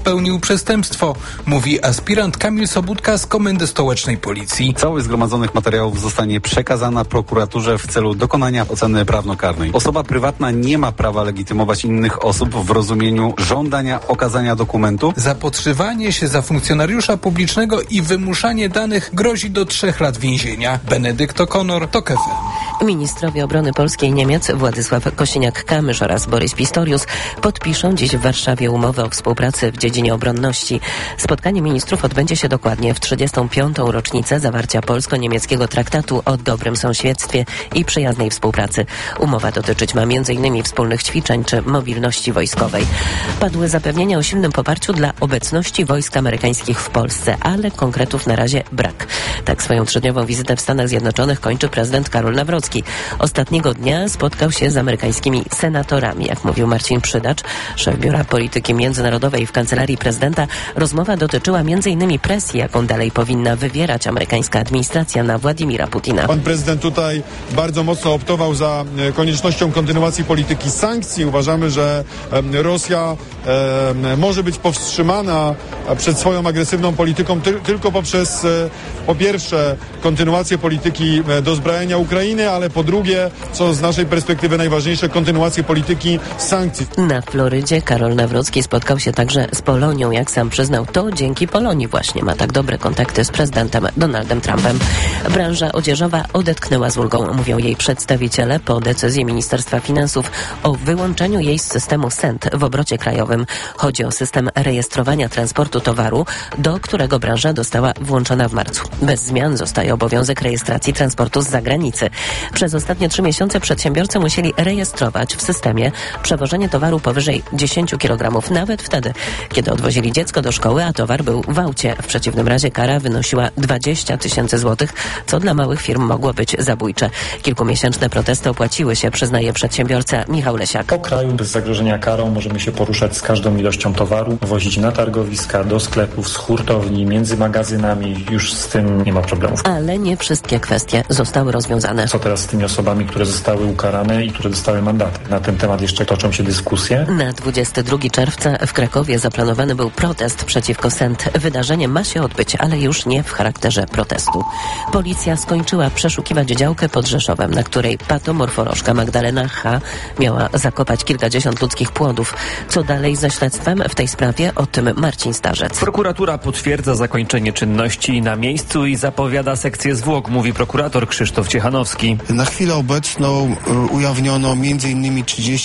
Popełnił przestępstwo, mówi aspirant Kamil Sobudka z Komendy Stołecznej Policji. Całość zgromadzonych materiałów zostanie przekazana prokuraturze w celu dokonania oceny prawnokarnej. Osoba prywatna nie ma prawa legitymować innych osób w rozumieniu żądania okazania dokumentu. Zapotrzebowanie się za funkcjonariusza publicznego i wymuszanie danych grozi do 3 lat więzienia. Benedykt O'Connor, TOK FM. Ministrowie obrony polskiej i Niemiec Władysław Kosiniak-Kamysz oraz Borys Pistorius podpiszą dziś w Warszawie umowę o współpracy w dziedzinie obronności. Spotkanie ministrów odbędzie się dokładnie w 35. rocznicę zawarcia polsko-niemieckiego traktatu o dobrym sąsiedztwie i przyjaznej współpracy. Umowa dotyczyć ma m.in. wspólnych ćwiczeń czy mobilności wojskowej. Padły zapewnienia o silnym poparciu dla obecności wojsk amerykańskich w Polsce, ale konkretów na razie brak. Tak swoją 3-dniową wizytę w Stanach Zjednoczonych kończy prezydent Karol Nawrocki. Ostatniego dnia spotkał się z amerykańskimi senatorami. Jak mówił Marcin Przydacz, szef Biura Polityki Międzynarodowej w Kancelarii Prezydenta, rozmowa dotyczyła m.in. presji, jaką dalej powinna wywierać amerykańska administracja na Władimira Putina. Pan prezydent tutaj bardzo mocno optował za koniecznością kontynuacji polityki sankcji. Uważamy, że Rosja może być powstrzymana przed swoją agresywną polityką tylko poprzez po pierwsze kontynuację polityki dozbrajania Ukrainy, ale po drugie, co z naszej perspektywy najważniejsze, kontynuację polityki sankcji. Na Florydzie Karol Nawrocki spotkał się także z Polonią. Jak sam przyznał, to dzięki Polonii właśnie ma tak dobre kontakty z prezydentem Donaldem Trumpem. Branża odzieżowa odetchnęła z ulgą, mówią jej przedstawiciele po decyzji Ministerstwa Finansów o wyłączeniu jej z systemu SENT w obrocie krajowym. Chodzi o system rejestrowania transportu towaru, do którego branża została włączona w marcu. Bez zmian zostaje obowiązek rejestracji transportu z zagranicy. Przez ostatnie 3 miesiące przedsiębiorcy musieli rejestrować w systemie przewożenie towaru powyżej 10 kg, nawet wtedy, kiedy odwozili dziecko do szkoły, a towar był w aucie. W przeciwnym razie kara wynosiła 20 000 złotych, co dla małych firm mogło być zabójcze. Kilkumiesięczne protesty opłaciły się, przyznaje przedsiębiorca Michał Lesiak. Po kraju bez zagrożenia karą możemy się poruszać z każdą ilością towaru, wozić na targowiska, do sklepów, z hurtowni, między magazynami. Już z tym nie ma problemów. Ale nie wszystkie kwestie zostały rozwiązane. Co teraz z tymi osobami, które zostały ukarane i które dostały mandaty? Na ten temat jeszcze toczą się dyskusje. Na 22 czerwca w Krakowie zaplanowany był protest przeciwko SENT. Wydarzenie ma się odbyć, ale już nie w charakterze protestu. Policja skończyła przeszukiwać działkę pod Rzeszowem, na której patomorfolożka Magdalena H. miała zakopać kilkadziesiąt ludzkich płodów. Co dalej ze śledztwem w tej sprawie? O tym Marcin Starzec. Prokuratura potwierdza zakończenie czynności na miejscu i zapowiada sekcję zwłok, mówi prokurator Krzysztof Ciechanowski. Na chwilę obecną ujawniono m.in.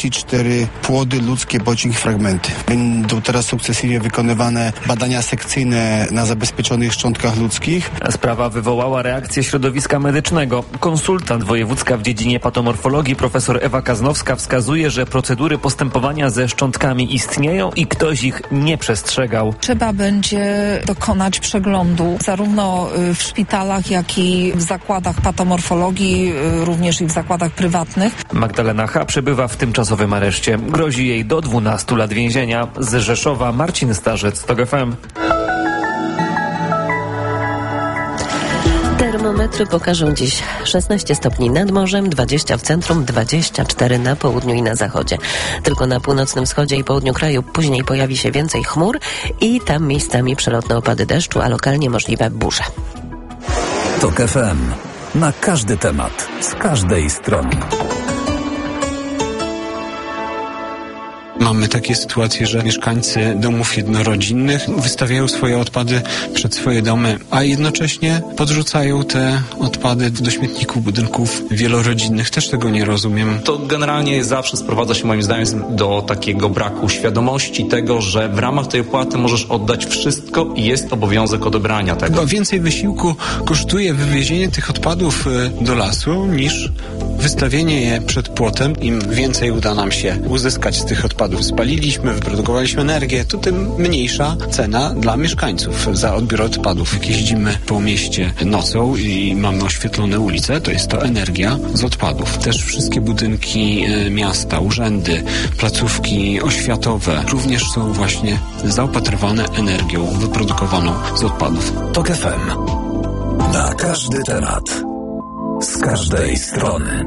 34 płody ludzkie bądź ich fragmenty. Będą teraz sukcesywnie wykonywane badania sekcyjne na zabezpieczonych szczątkach ludzkich. Sprawa wywołała reakcję środowiska medycznego. Konsultant wojewódzka w dziedzinie patomorfologii profesor Ewa Kaznowska wskazuje, że procedury postępowania ze szczątkami istnieją i ktoś ich nie przestrzegał. Trzeba będzie dokonać przeglądu zarówno w szpitalach, jak i w zakładach patomorfologii, również i w zakładach prywatnych. Magdalena H. przebywa w tymczasowym areszcie. Grozi jej do 12 lat więzienia. Z Rzeszowa Marcin Starzec, TOK FM. Termometry pokażą dziś 16 stopni nad morzem, 20 w centrum, 24 na południu i na zachodzie. Tylko na północnym wschodzie i południu kraju później pojawi się więcej chmur i tam miejscami przelotne opady deszczu, a lokalnie możliwe burze. TOK FM. Na każdy temat, z każdej strony. Mamy takie sytuacje, że mieszkańcy domów jednorodzinnych wystawiają swoje odpady przed swoje domy, a jednocześnie podrzucają te odpady do śmietników budynków wielorodzinnych. Też tego nie rozumiem. To generalnie zawsze sprowadza się moim zdaniem do takiego braku świadomości tego, że w ramach tej opłaty możesz oddać wszystko i jest obowiązek odebrania tego. Chyba więcej wysiłku kosztuje wywiezienie tych odpadów do lasu niż wystawienie je przed płotem. Im więcej uda nam się uzyskać z tych odpadów, spaliliśmy, wyprodukowaliśmy energię, to tym mniejsza cena dla mieszkańców za odbiór odpadów. Jak jeździmy po mieście nocą i mamy oświetlone ulice, to jest to energia z odpadów. Też wszystkie budynki miasta, urzędy, placówki oświatowe również są właśnie zaopatrywane energią wyprodukowaną z odpadów. TOK FM. Na każdy temat. Z każdej strony.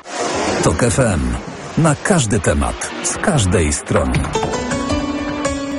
TOK FM. Na każdy temat, z każdej strony.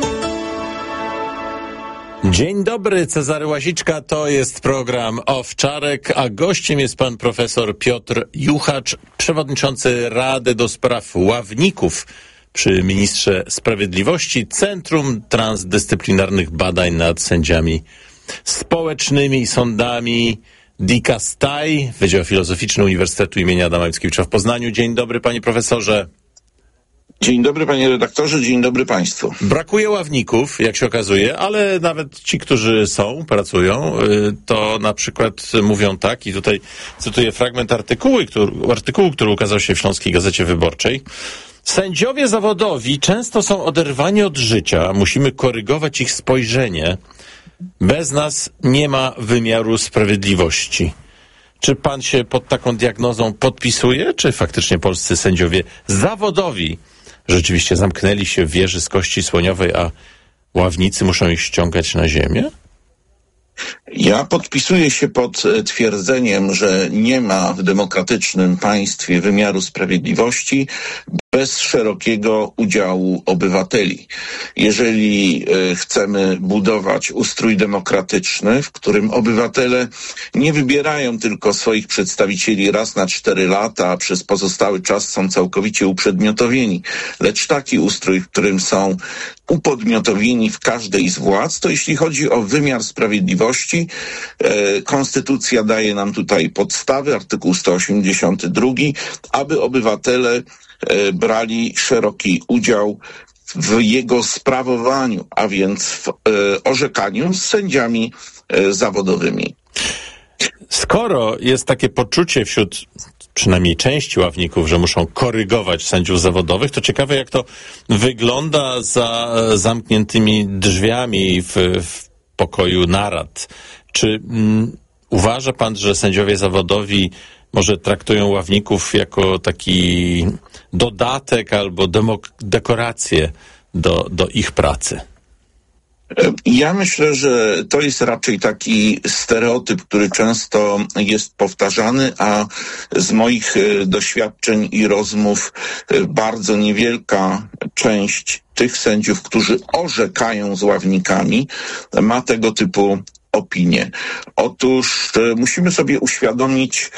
Dzień dobry, Cezary Łasiczka, to jest program Owczarek, a gościem jest pan profesor Piotr Juchacz, przewodniczący Rady do Spraw Ławników przy Ministrze Sprawiedliwości, Centrum Transdyscyplinarnych Badań nad Sędziami Społecznymi i Sądami DIKA-STAI, Wydział Filozoficzny Uniwersytetu im. Adama Mickiewicza w Poznaniu. Dzień dobry, panie profesorze. Dzień dobry, panie redaktorze, dzień dobry państwu. Brakuje ławników, jak się okazuje, ale nawet ci, którzy pracują, to na przykład mówią tak, i tutaj cytuję fragment artykułu, który ukazał się w Śląskiej Gazecie Wyborczej. Sędziowie zawodowi często są oderwani od życia, musimy korygować ich spojrzenie. Bez nas nie ma wymiaru sprawiedliwości. Czy pan się pod taką diagnozą podpisuje, czy faktycznie polscy sędziowie zawodowi rzeczywiście zamknęli się w wieży z kości słoniowej, a ławnicy muszą ich ściągać na ziemię? Ja podpisuję się pod twierdzeniem, że nie ma w demokratycznym państwie wymiaru sprawiedliwości bez szerokiego udziału obywateli. Jeżeli chcemy budować ustrój demokratyczny, w którym obywatele nie wybierają tylko swoich przedstawicieli raz na 4 lata, a przez pozostały czas są całkowicie uprzedmiotowieni, lecz taki ustrój, w którym są upodmiotowieni w każdej z władz, to jeśli chodzi o wymiar sprawiedliwości, Konstytucja daje nam tutaj podstawy, artykuł 182, aby obywatele brali szeroki udział w jego sprawowaniu, a więc w orzekaniu z sędziami zawodowymi. Skoro jest takie poczucie wśród przynajmniej części ławników, że muszą korygować sędziów zawodowych, to ciekawe, jak to wygląda za zamkniętymi drzwiami w pokoju narad. Czy uważa pan, że sędziowie zawodowi może traktują ławników jako taki dodatek albo dekorację do ich pracy? Ja myślę, że to jest raczej taki stereotyp, który często jest powtarzany, a z moich doświadczeń i rozmów bardzo niewielka część tych sędziów, którzy orzekają z ławnikami, ma tego typu opinie. Otóż musimy sobie uświadomić,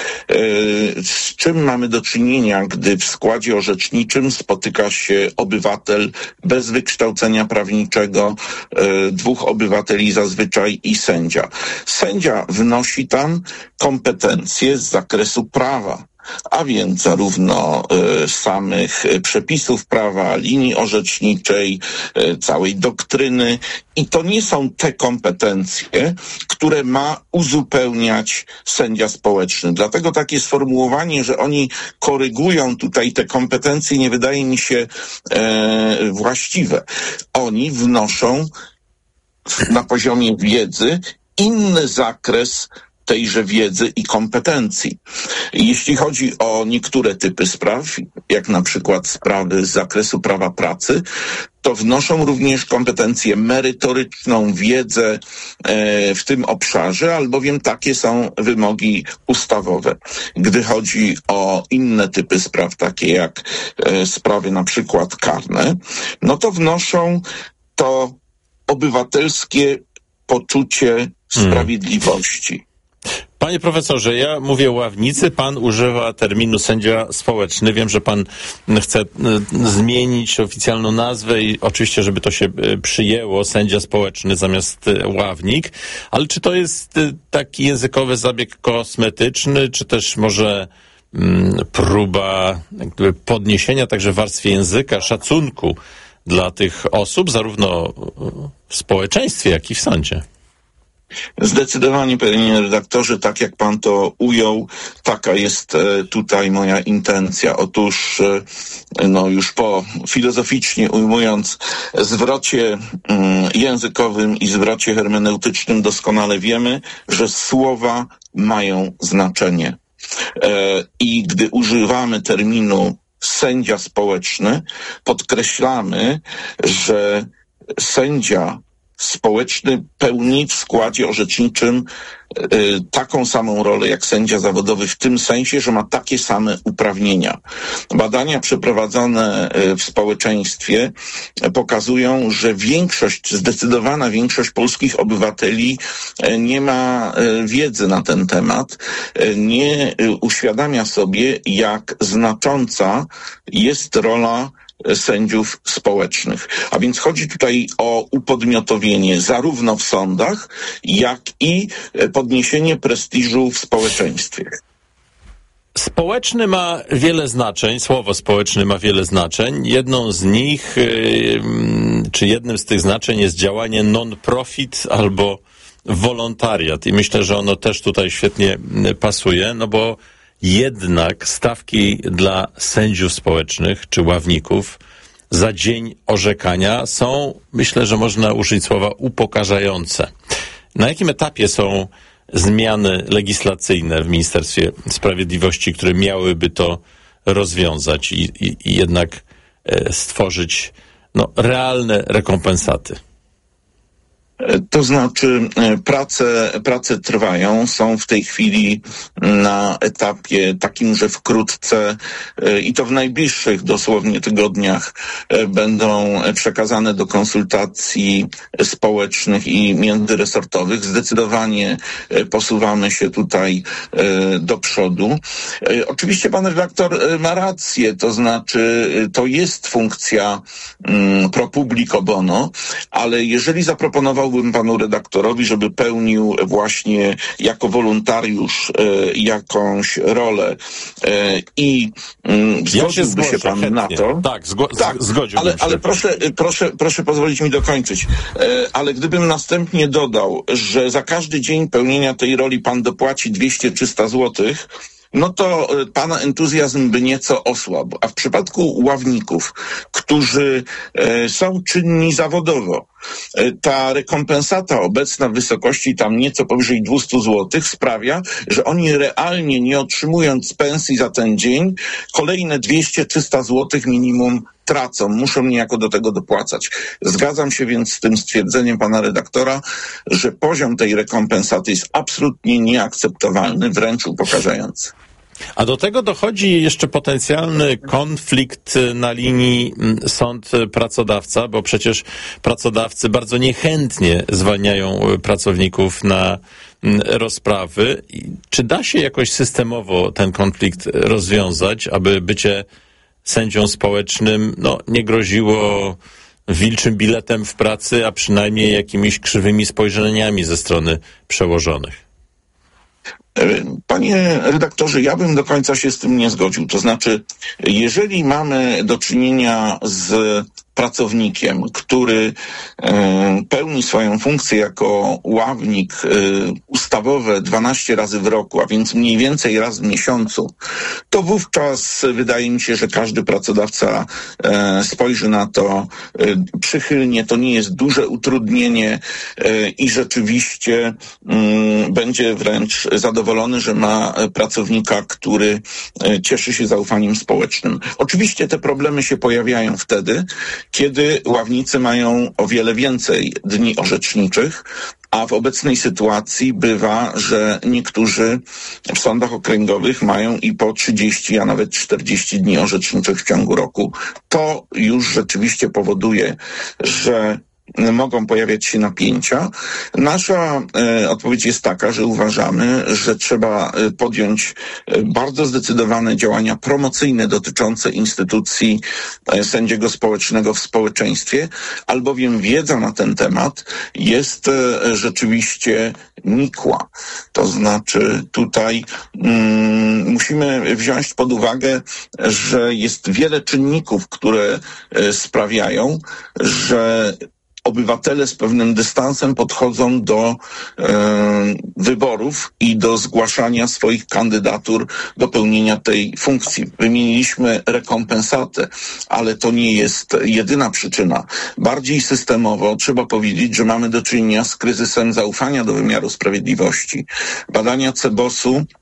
z czym mamy do czynienia, gdy w składzie orzeczniczym spotyka się obywatel bez wykształcenia prawniczego, 2 obywateli zazwyczaj i sędzia. Sędzia wnosi tam kompetencje z zakresu prawa, a więc zarówno samych przepisów prawa, linii orzeczniczej, całej doktryny. I to nie są te kompetencje, które ma uzupełniać sędzia społeczny. Dlatego takie sformułowanie, że oni korygują tutaj te kompetencje, nie wydaje mi się właściwe. Oni wnoszą na poziomie wiedzy inny zakres tejże wiedzy i kompetencji. Jeśli chodzi o niektóre typy spraw, jak na przykład sprawy z zakresu prawa pracy, to wnoszą również kompetencję merytoryczną, wiedzę w tym obszarze, albowiem takie są wymogi ustawowe. Gdy chodzi o inne typy spraw, takie jak sprawy na przykład karne, no to wnoszą to obywatelskie poczucie sprawiedliwości. Panie profesorze, ja mówię ławnicy, pan używa terminu sędzia społeczny. Wiem, że pan chce zmienić oficjalną nazwę i oczywiście, żeby to się przyjęło, sędzia społeczny zamiast ławnik, ale czy to jest taki językowy zabieg kosmetyczny, czy też może próba jakby podniesienia także w warstwie języka, szacunku dla tych osób, zarówno w społeczeństwie, jak i w sądzie? Zdecydowanie, panie redaktorze, tak jak pan to ujął, taka jest tutaj moja intencja. Otóż, już po filozoficznie ujmując, zwrocie językowym i zwrocie hermeneutycznym doskonale wiemy, że słowa mają znaczenie. I gdy używamy terminu sędzia społeczny, podkreślamy, że sędzia społeczny pełni w składzie orzeczniczym taką samą rolę jak sędzia zawodowy w tym sensie, że ma takie same uprawnienia. Badania przeprowadzone w społeczeństwie pokazują, że zdecydowana większość polskich obywateli nie ma wiedzy na ten temat, nie uświadamia sobie, jak znacząca jest rola sędziów społecznych. A więc chodzi tutaj o upodmiotowienie zarówno w sądach, jak i podniesienie prestiżu w społeczeństwie. Społeczny ma wiele znaczeń, słowo społeczny ma wiele znaczeń. Jedną z nich, czy jednym z tych znaczeń jest działanie non-profit albo wolontariat. I myślę, że ono też tutaj świetnie pasuje, no bo jednak stawki dla sędziów społecznych czy ławników za dzień orzekania są, myślę, że można użyć słowa upokarzające. Na jakim etapie są zmiany legislacyjne w Ministerstwie Sprawiedliwości, które miałyby to rozwiązać i jednak stworzyć realne rekompensaty? To znaczy prace trwają, są w tej chwili na etapie takim, że wkrótce i to w najbliższych dosłownie tygodniach będą przekazane do konsultacji społecznych i międzyresortowych. Zdecydowanie posuwamy się tutaj do przodu. Oczywiście pan redaktor ma rację, to znaczy to jest funkcja pro publico bono, ale jeżeli zaproponowałbym panu redaktorowi, żeby pełnił właśnie jako woluntariusz jakąś rolę i zgodziłby się pan chętnie na to. Tak, zgodziłbym się. Ale proszę pozwolić mi dokończyć. Ale gdybym następnie dodał, że za każdy dzień pełnienia tej roli pan dopłaci 200-300 złotych, no to pana entuzjazm by nieco osłabł. A w przypadku ławników, którzy są czynni zawodowo, ta rekompensata obecna w wysokości tam nieco powyżej 200 zł sprawia, że oni realnie nie otrzymując pensji za ten dzień, kolejne 200-300 zł minimum tracą, muszą niejako do tego dopłacać. Zgadzam się więc z tym stwierdzeniem pana redaktora, że poziom tej rekompensaty jest absolutnie nieakceptowalny, wręcz upokarzający. A do tego dochodzi jeszcze potencjalny konflikt na linii sąd-pracodawca, bo przecież pracodawcy bardzo niechętnie zwalniają pracowników na rozprawy. Czy da się jakoś systemowo ten konflikt rozwiązać, aby bycie sędzią społecznym nie groziło wilczym biletem w pracy, a przynajmniej jakimiś krzywymi spojrzeniami ze strony przełożonych? Panie redaktorze, ja bym do końca się z tym nie zgodził. To znaczy, jeżeli mamy do czynienia z pracownikiem, który pełni swoją funkcję jako ławnik ustawowe 12 razy w roku, a więc mniej więcej raz w miesiącu, to wówczas wydaje mi się, że każdy pracodawca spojrzy na to przychylnie. To nie jest duże utrudnienie i rzeczywiście będzie wręcz zadowolony, że ma pracownika, który cieszy się zaufaniem społecznym. Oczywiście te problemy się pojawiają wtedy, kiedy ławnicy mają o wiele więcej dni orzeczniczych, a w obecnej sytuacji bywa, że niektórzy w sądach okręgowych mają i po 30, a nawet 40 dni orzeczniczych w ciągu roku. To już rzeczywiście powoduje, że mogą pojawiać się napięcia. Nasza odpowiedź jest taka, że uważamy, że trzeba podjąć bardzo zdecydowane działania promocyjne dotyczące instytucji sędziego społecznego w społeczeństwie, albowiem wiedza na ten temat jest rzeczywiście nikła. To znaczy tutaj musimy wziąć pod uwagę, że jest wiele czynników, które sprawiają, że obywatele z pewnym dystansem podchodzą do wyborów i do zgłaszania swoich kandydatur do pełnienia tej funkcji. Wymieniliśmy rekompensatę, ale to nie jest jedyna przyczyna. Bardziej systemowo trzeba powiedzieć, że mamy do czynienia z kryzysem zaufania do wymiaru sprawiedliwości. Badania CBOS-u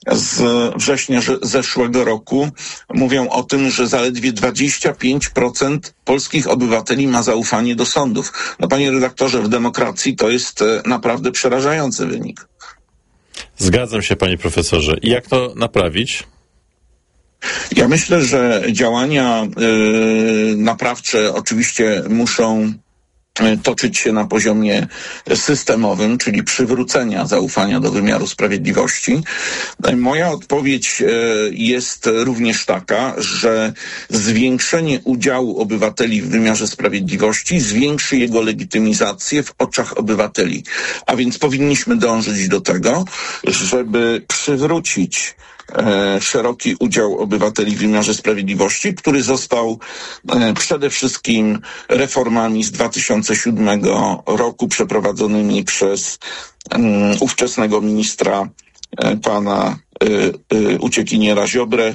z września zeszłego roku mówią o tym, że zaledwie 25% polskich obywateli ma zaufanie do sądów. No, panie redaktorze, w demokracji to jest naprawdę przerażający wynik. Zgadzam się, panie profesorze. I jak to naprawić? Ja myślę, że działania naprawcze oczywiście muszą toczyć się na poziomie systemowym, czyli przywrócenia zaufania do wymiaru sprawiedliwości. Moja odpowiedź jest również taka, że zwiększenie udziału obywateli w wymiarze sprawiedliwości zwiększy jego legitymizację w oczach obywateli. A więc powinniśmy dążyć do tego, żeby przywrócić szeroki udział obywateli w wymiarze sprawiedliwości, który został przede wszystkim reformami z 2007 roku przeprowadzonymi przez ówczesnego ministra pana uciekiniera Ziobrę,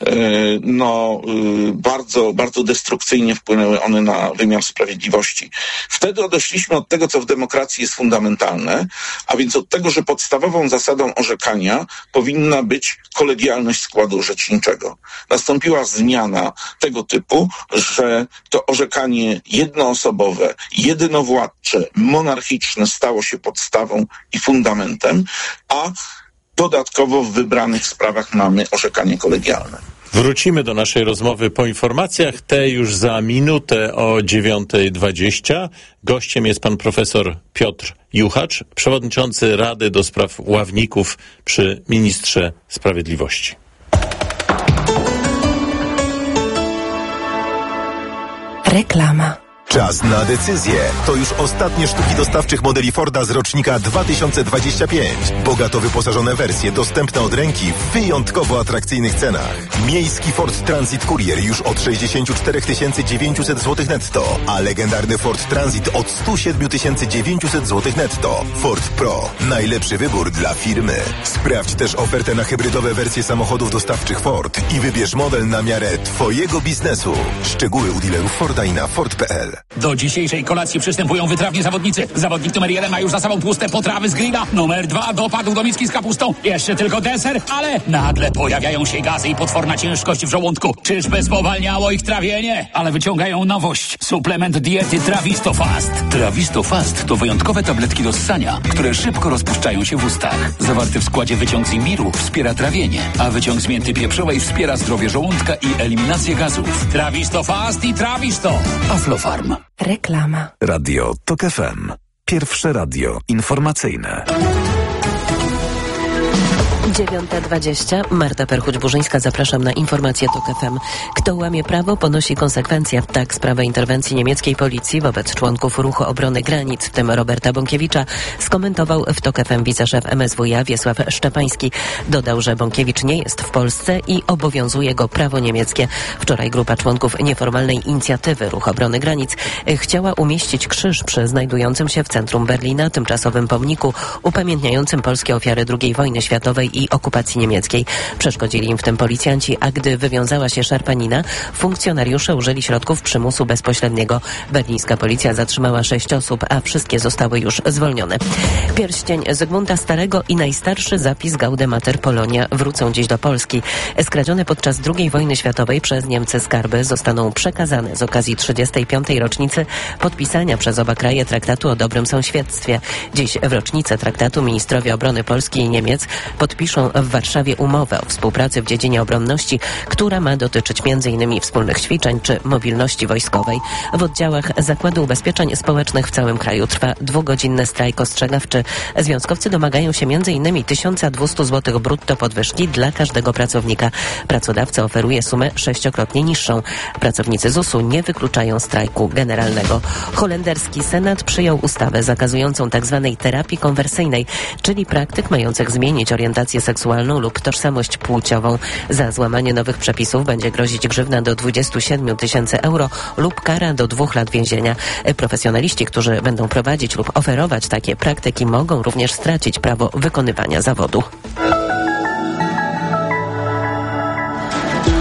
bardzo destrukcyjnie wpłynęły one na wymiar sprawiedliwości. Wtedy odeszliśmy od tego, co w demokracji jest fundamentalne, a więc od tego, że podstawową zasadą orzekania powinna być kolegialność składu orzeczniczego. Nastąpiła zmiana tego typu, że to orzekanie jednoosobowe, jedynowładcze, monarchiczne stało się podstawą i fundamentem, a dodatkowo w wybranych sprawach mamy orzekanie kolegialne. Wrócimy do naszej rozmowy po informacjach, te już za minutę o 9:20. Gościem jest pan profesor Piotr Juchacz, przewodniczący Rady do Spraw Ławników przy ministrze sprawiedliwości. Reklama. Czas na decyzję. To już ostatnie sztuki dostawczych modeli Forda z rocznika 2025. Bogato wyposażone wersje dostępne od ręki w wyjątkowo atrakcyjnych cenach. Miejski Ford Transit Courier już od 64 900 zł netto, a legendarny Ford Transit od 107 900 zł netto. Ford Pro. Najlepszy wybór dla firmy. Sprawdź też ofertę na hybrydowe wersje samochodów dostawczych Ford i wybierz model na miarę Twojego biznesu. Szczegóły u dealerów Forda i na Ford.pl. Do dzisiejszej kolacji przystępują wytrawni zawodnicy. Zawodnik numer 1 ma już za sobą tłuste potrawy z grilla. Numer 2 dopadł do miski z kapustą. Jeszcze tylko deser, ale nagle pojawiają się gazy i potworna ciężkość w żołądku. Czyżby spowalniało ich trawienie? Ale wyciągają nowość. Suplement diety Trawisto Fast. Trawisto Fast to wyjątkowe tabletki do ssania, które szybko rozpuszczają się w ustach. Zawarty w składzie wyciąg z imbiru wspiera trawienie, a wyciąg z mięty pieprzowej wspiera zdrowie żołądka i eliminację gazów. Trawisto Fast i Trawisto. Aflofarm. Reklama. Radio TOK FM. Pierwsze radio informacyjne. 9:20. Marta Perchuć-Burzyńska, zapraszam na informację TOK FM. Kto łamie prawo, ponosi konsekwencje. Tak sprawę interwencji niemieckiej policji wobec członków Ruchu Obrony Granic, w tym Roberta Bąkiewicza, skomentował w TOK FM wiceszef MSWiA Wiesław Szczepański. Dodał, że Bąkiewicz nie jest w Polsce i obowiązuje go prawo niemieckie. Wczoraj grupa członków nieformalnej inicjatywy Ruch Obrony Granic chciała umieścić krzyż przy znajdującym się w centrum Berlina tymczasowym pomniku upamiętniającym polskie ofiary II wojny światowej i okupacji niemieckiej. Przeszkodzili im w tym policjanci, a gdy wywiązała się szarpanina, funkcjonariusze użyli środków przymusu bezpośredniego. Berlińska policja zatrzymała 6 osób, a wszystkie zostały już zwolnione. Pierścień Zygmunta Starego i najstarszy zapis Gaudemater Polonia wrócą dziś do Polski. Skradzione podczas II wojny światowej przez Niemcy skarby zostaną przekazane z okazji 35. rocznicy podpisania przez oba kraje traktatu o dobrym sąsiedztwie. Dziś w rocznicę traktatu ministrowie obrony Polski i Niemiec podpiszą w Warszawie umowę o współpracy w dziedzinie obronności, która ma dotyczyć m.in. wspólnych ćwiczeń czy mobilności wojskowej. W oddziałach Zakładu Ubezpieczeń Społecznych w całym kraju trwa 2-godzinny strajk ostrzegawczy. Związkowcy domagają się m.in. 1200 zł brutto podwyżki dla każdego pracownika. Pracodawca oferuje sumę 6-krotnie niższą. Pracownicy ZUS-u nie wykluczają strajku generalnego. Holenderski Senat przyjął ustawę zakazującą tzw. terapii konwersyjnej, czyli praktyk mających zmienić orientację seksualną lub tożsamość płciową. Za złamanie nowych przepisów będzie grozić grzywna do 27 000 euro lub kara do 2 lat więzienia. Profesjonaliści, którzy będą prowadzić lub oferować takie praktyki, mogą również stracić prawo wykonywania zawodu.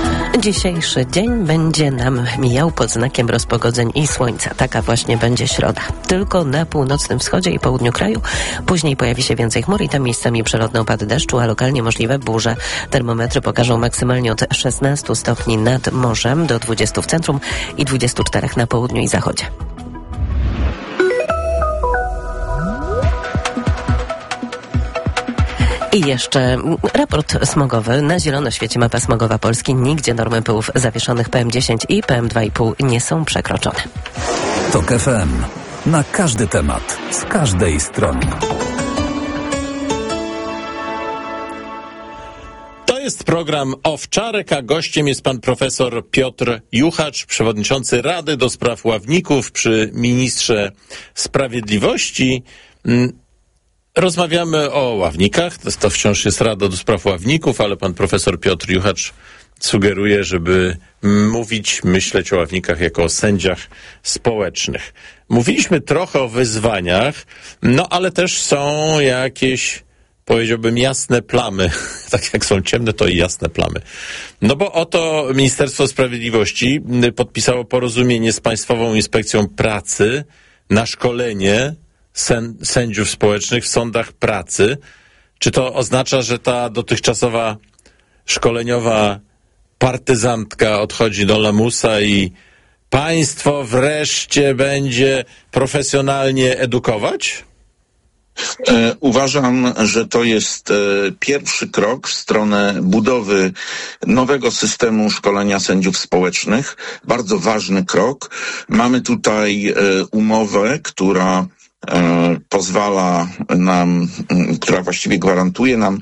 Dzisiejszy dzień będzie nam mijał pod znakiem rozpogodzeń i słońca. Taka właśnie będzie środa. Tylko na północnym wschodzie i południu kraju. Później pojawi się więcej chmur i tam miejscami przelotne opady deszczu, a lokalnie możliwe burze. Termometry pokażą maksymalnie od 16 stopni nad morzem do 20 w centrum i 24 na południu i zachodzie. I jeszcze raport smogowy. Na zielono świeci mapa smogowa Polski. Nigdzie normy pyłów zawieszonych PM10 i PM2,5 nie są przekroczone. TOK FM. Na każdy temat. Z każdej strony. To jest program Owczarek, a gościem jest pan profesor Piotr Juchacz, przewodniczący Rady do Spraw Ławników przy ministrze sprawiedliwości. Rozmawiamy o ławnikach, to wciąż jest Rada do Spraw Ławników, ale pan profesor Piotr Juchacz sugeruje, żeby myśleć o ławnikach jako o sędziach społecznych. Mówiliśmy trochę o wyzwaniach, ale też są jakieś, powiedziałbym, jasne plamy. Tak jak są ciemne, to i jasne plamy. Bo oto Ministerstwo Sprawiedliwości podpisało porozumienie z Państwową Inspekcją Pracy na szkolenie sędziów społecznych w sądach pracy. Czy to oznacza, że ta dotychczasowa szkoleniowa partyzantka odchodzi do lamusa i państwo wreszcie będzie profesjonalnie edukować? Uważam, że to jest pierwszy krok w stronę budowy nowego systemu szkolenia sędziów społecznych. Bardzo ważny krok. Mamy tutaj umowę, która pozwala nam, która właściwie gwarantuje nam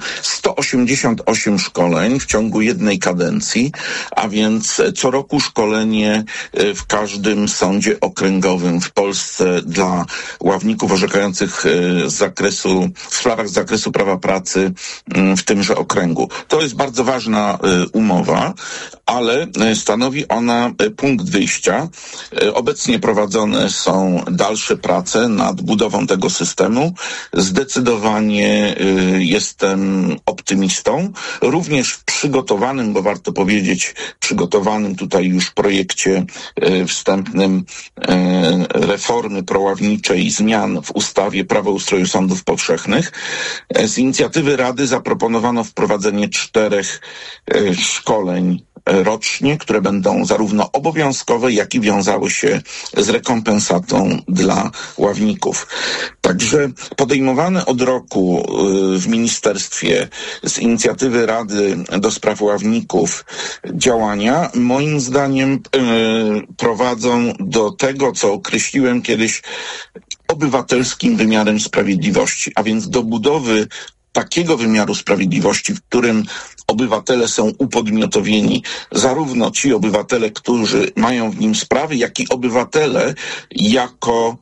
188 szkoleń w ciągu jednej kadencji, a więc co roku szkolenie w każdym sądzie okręgowym w Polsce dla ławników orzekających w sprawach z zakresu prawa pracy w tymże okręgu. To jest bardzo ważna umowa, ale stanowi ona punkt wyjścia. Obecnie prowadzone są dalsze prace nad budową tego systemu. Zdecydowanie jestem optymistą. Również w przygotowanym, bo warto powiedzieć, przygotowanym tutaj już projekcie wstępnym reformy proławniczej, zmian w ustawie Prawo o ustroju sądów powszechnych. Z inicjatywy Rady zaproponowano wprowadzenie 4 szkoleń rocznie, które będą zarówno obowiązkowe, jak i wiązały się z rekompensatą dla ławników. Także podejmowane od roku w ministerstwie z inicjatywy Rady do Spraw Ławników działania, moim zdaniem prowadzą do tego, co określiłem kiedyś obywatelskim wymiarem sprawiedliwości, a więc do budowy takiego wymiaru sprawiedliwości, w którym obywatele są upodmiotowieni, zarówno ci obywatele, którzy mają w nim sprawy, jak i obywatele jako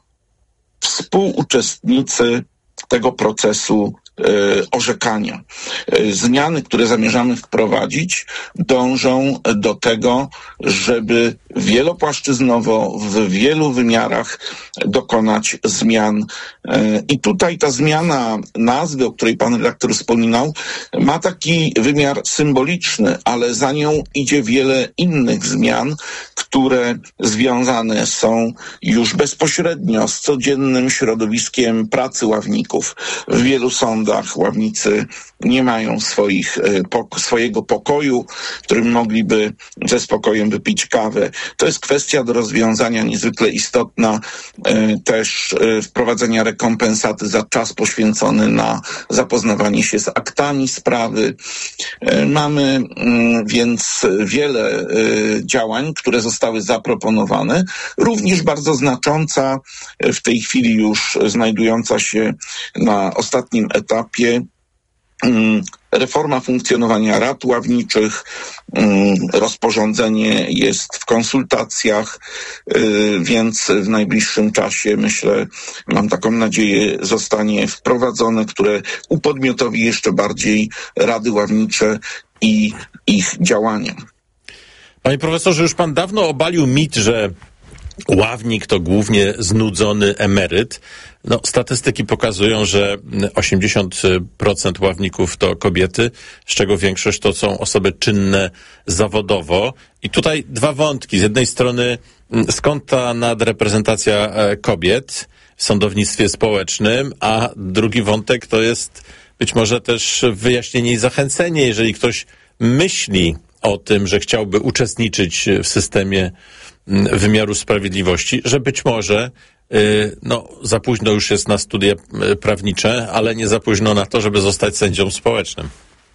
współuczestnicy tego procesu orzekania. Zmiany, które zamierzamy wprowadzić, dążą do tego, żeby wielopłaszczyznowo, w wielu wymiarach dokonać zmian. I tutaj ta zmiana nazwy, o której pan redaktor wspominał, ma taki wymiar symboliczny, ale za nią idzie wiele innych zmian, które związane są już bezpośrednio z codziennym środowiskiem pracy ławników. W wielu sądach ławnicy nie mają swojego pokoju, w którym mogliby ze spokojem wypić kawę. To jest kwestia do rozwiązania niezwykle istotna, też wprowadzenia rekompensaty za czas poświęcony na zapoznawanie się z aktami sprawy. Mamy więc wiele działań, które zostały zaproponowane. Również bardzo znacząca, w tej chwili już znajdująca się na ostatnim etapie, reforma funkcjonowania rad ławniczych. Rozporządzenie jest w konsultacjach, więc w najbliższym czasie, myślę, mam taką nadzieję, zostanie wprowadzone, które upodmiotowi jeszcze bardziej rady ławnicze i ich działania. Panie profesorze, już pan dawno obalił mit, że ławnik to głównie znudzony emeryt. No, statystyki pokazują, że 80% ławników to kobiety, z czego większość to są osoby czynne zawodowo. I tutaj dwa wątki. Z jednej strony, skąd ta nadreprezentacja kobiet w sądownictwie społecznym, a drugi wątek to jest być może też wyjaśnienie i zachęcenie, jeżeli ktoś myśli o tym, że chciałby uczestniczyć w systemie wymiaru sprawiedliwości, że być może za późno już jest na studia prawnicze, ale nie za późno na to, żeby zostać sędzią społecznym.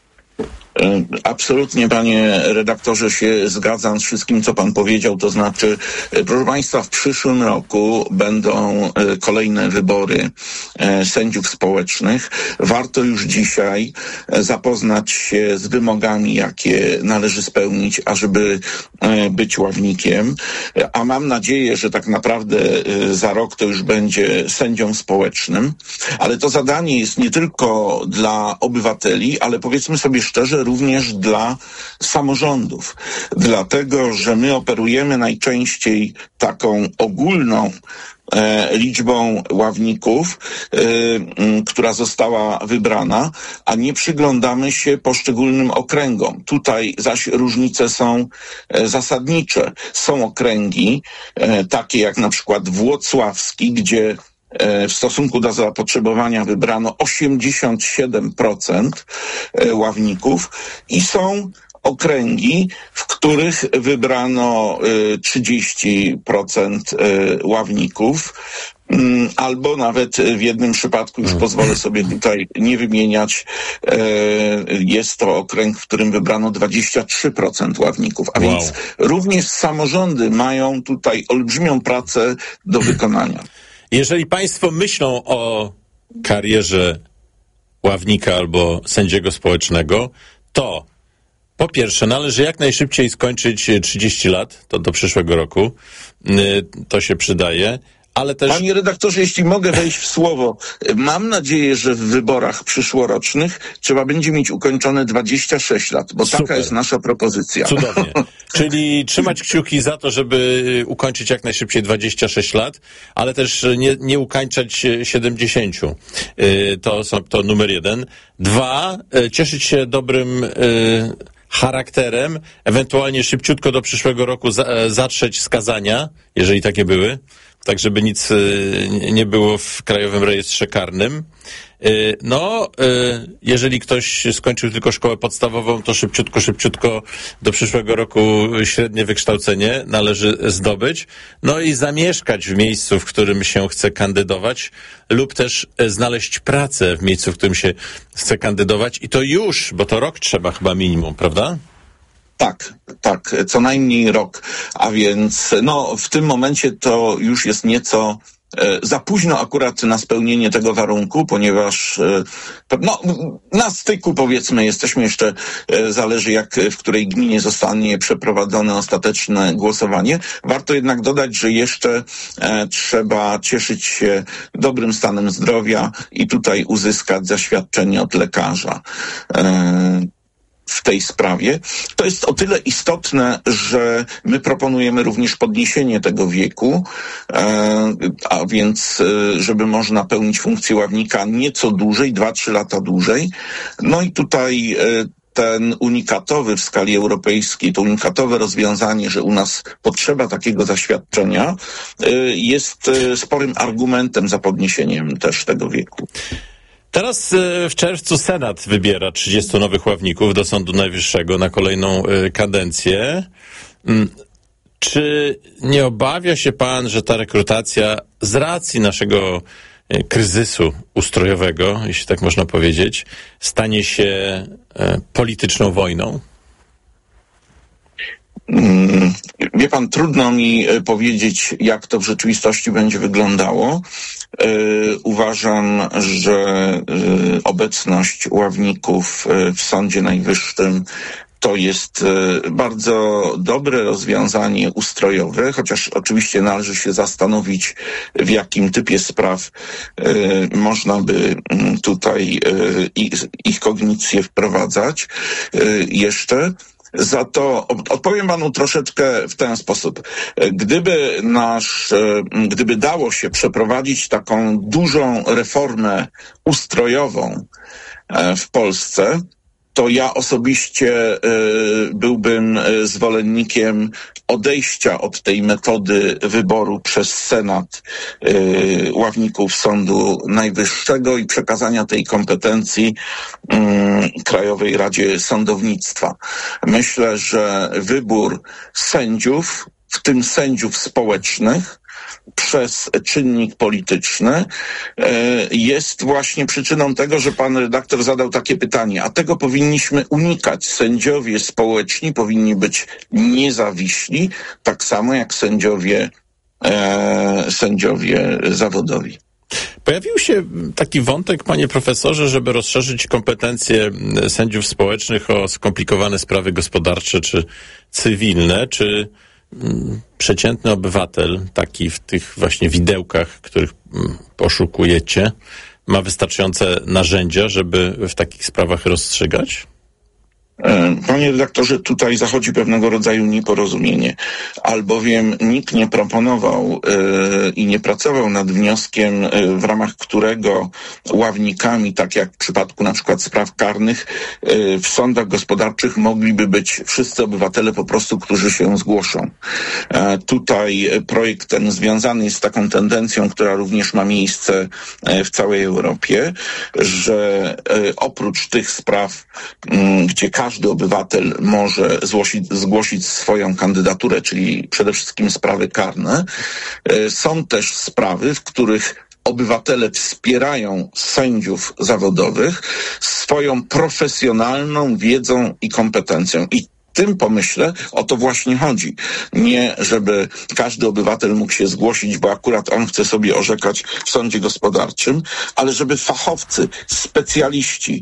Absolutnie, panie redaktorze, się zgadzam z wszystkim, co pan powiedział. To znaczy, proszę państwa, w przyszłym roku będą kolejne wybory sędziów społecznych. Warto już dzisiaj zapoznać się z wymogami, jakie należy spełnić, ażeby być ławnikiem. A mam nadzieję, że tak naprawdę za rok to już będzie sędzią społecznym. Ale to zadanie jest nie tylko dla obywateli, ale powiedzmy sobie szczerze, również dla samorządów. Dlatego, że my operujemy najczęściej taką ogólną liczbą ławników, która została wybrana, a nie przyglądamy się poszczególnym okręgom. Tutaj zaś różnice są zasadnicze. Są okręgi, takie jak na przykład włocławski, gdzie w stosunku do zapotrzebowania wybrano 87% ławników i są okręgi, w których wybrano 30% ławników, albo nawet w jednym przypadku, już pozwolę sobie tutaj nie wymieniać, jest to okręg, w którym wybrano 23% ławników. A więc również samorządy mają tutaj olbrzymią pracę do wykonania. Jeżeli państwo myślą o karierze ławnika albo sędziego społecznego, to po pierwsze należy jak najszybciej skończyć 30 lat, to do przyszłego roku, to się przydaje, ale też... Panie redaktorze, jeśli mogę wejść w słowo, mam nadzieję, że w wyborach przyszłorocznych trzeba będzie mieć ukończone 26 lat, bo taka jest nasza propozycja. Cudownie. Czyli trzymać kciuki za to, żeby ukończyć jak najszybciej 26 lat, ale też nie ukańczać 70. To numer 1. 2. Cieszyć się dobrym charakterem, ewentualnie szybciutko do przyszłego roku zatrzeć skazania, jeżeli takie były, tak żeby nic nie było w Krajowym Rejestrze Karnym. Jeżeli ktoś skończył tylko szkołę podstawową, to szybciutko do przyszłego roku średnie wykształcenie należy zdobyć. No i zamieszkać w miejscu, w którym się chce kandydować, lub też znaleźć pracę w miejscu, w którym się chce kandydować i to już, bo to rok trzeba chyba minimum, prawda? Tak, co najmniej rok. A więc w tym momencie to już jest nieco za późno akurat na spełnienie tego warunku, ponieważ na styku, powiedzmy, jesteśmy jeszcze, zależy w której gminie zostanie przeprowadzone ostateczne głosowanie. Warto jednak dodać, że jeszcze trzeba cieszyć się dobrym stanem zdrowia i tutaj uzyskać zaświadczenie od lekarza w tej sprawie. To jest o tyle istotne, że my proponujemy również podniesienie tego wieku, a więc żeby można pełnić funkcję ławnika nieco dłużej, 2-3 lata dłużej. No i tutaj ten unikatowy w skali europejskiej, to unikatowe rozwiązanie, że u nas potrzeba takiego zaświadczenia, jest sporym argumentem za podniesieniem też tego wieku. Teraz w czerwcu Senat wybiera 30 nowych ławników do Sądu Najwyższego na kolejną kadencję. Czy nie obawia się pan, że ta rekrutacja z racji naszego kryzysu ustrojowego, jeśli tak można powiedzieć, stanie się polityczną wojną? Wie pan, trudno mi powiedzieć, jak to w rzeczywistości będzie wyglądało. Uważam, że obecność ławników w Sądzie Najwyższym to jest bardzo dobre rozwiązanie ustrojowe, chociaż oczywiście należy się zastanowić, w jakim typie spraw można by tutaj ich kognicję wprowadzać jeszcze. Za to odpowiem panu troszeczkę w ten sposób. Gdyby dało się przeprowadzić taką dużą reformę ustrojową w Polsce, to ja osobiście byłbym zwolennikiem odejścia od tej metody wyboru przez Senat ławników Sądu Najwyższego i przekazania tej kompetencji Krajowej Radzie Sądownictwa. Myślę, że wybór sędziów, w tym sędziów społecznych, przez czynnik polityczny jest właśnie przyczyną tego, że pan redaktor zadał takie pytanie, a tego powinniśmy unikać. Sędziowie społeczni powinni być niezawiśli, tak samo jak sędziowie zawodowi. Pojawił się taki wątek, panie profesorze, żeby rozszerzyć kompetencje sędziów społecznych o skomplikowane sprawy gospodarcze czy cywilne, czy przeciętny obywatel, taki w tych właśnie widełkach, których poszukujecie, ma wystarczające narzędzia, żeby w takich sprawach rozstrzygać? Panie redaktorze, tutaj zachodzi pewnego rodzaju nieporozumienie, albowiem nikt nie proponował i nie pracował nad wnioskiem, w ramach którego ławnikami, tak jak w przypadku na przykład spraw karnych, w sądach gospodarczych mogliby być wszyscy obywatele po prostu, którzy się zgłoszą. Tutaj projekt ten związany jest z taką tendencją, która również ma miejsce w całej Europie, że oprócz tych spraw, gdzie każdy obywatel może zgłosić swoją kandydaturę, czyli przede wszystkim sprawy karne, są też sprawy, w których obywatele wspierają sędziów zawodowych swoją profesjonalną wiedzą i kompetencją. I w tym pomyśle o to właśnie chodzi. Nie, żeby każdy obywatel mógł się zgłosić, bo akurat on chce sobie orzekać w sądzie gospodarczym, ale żeby fachowcy, specjaliści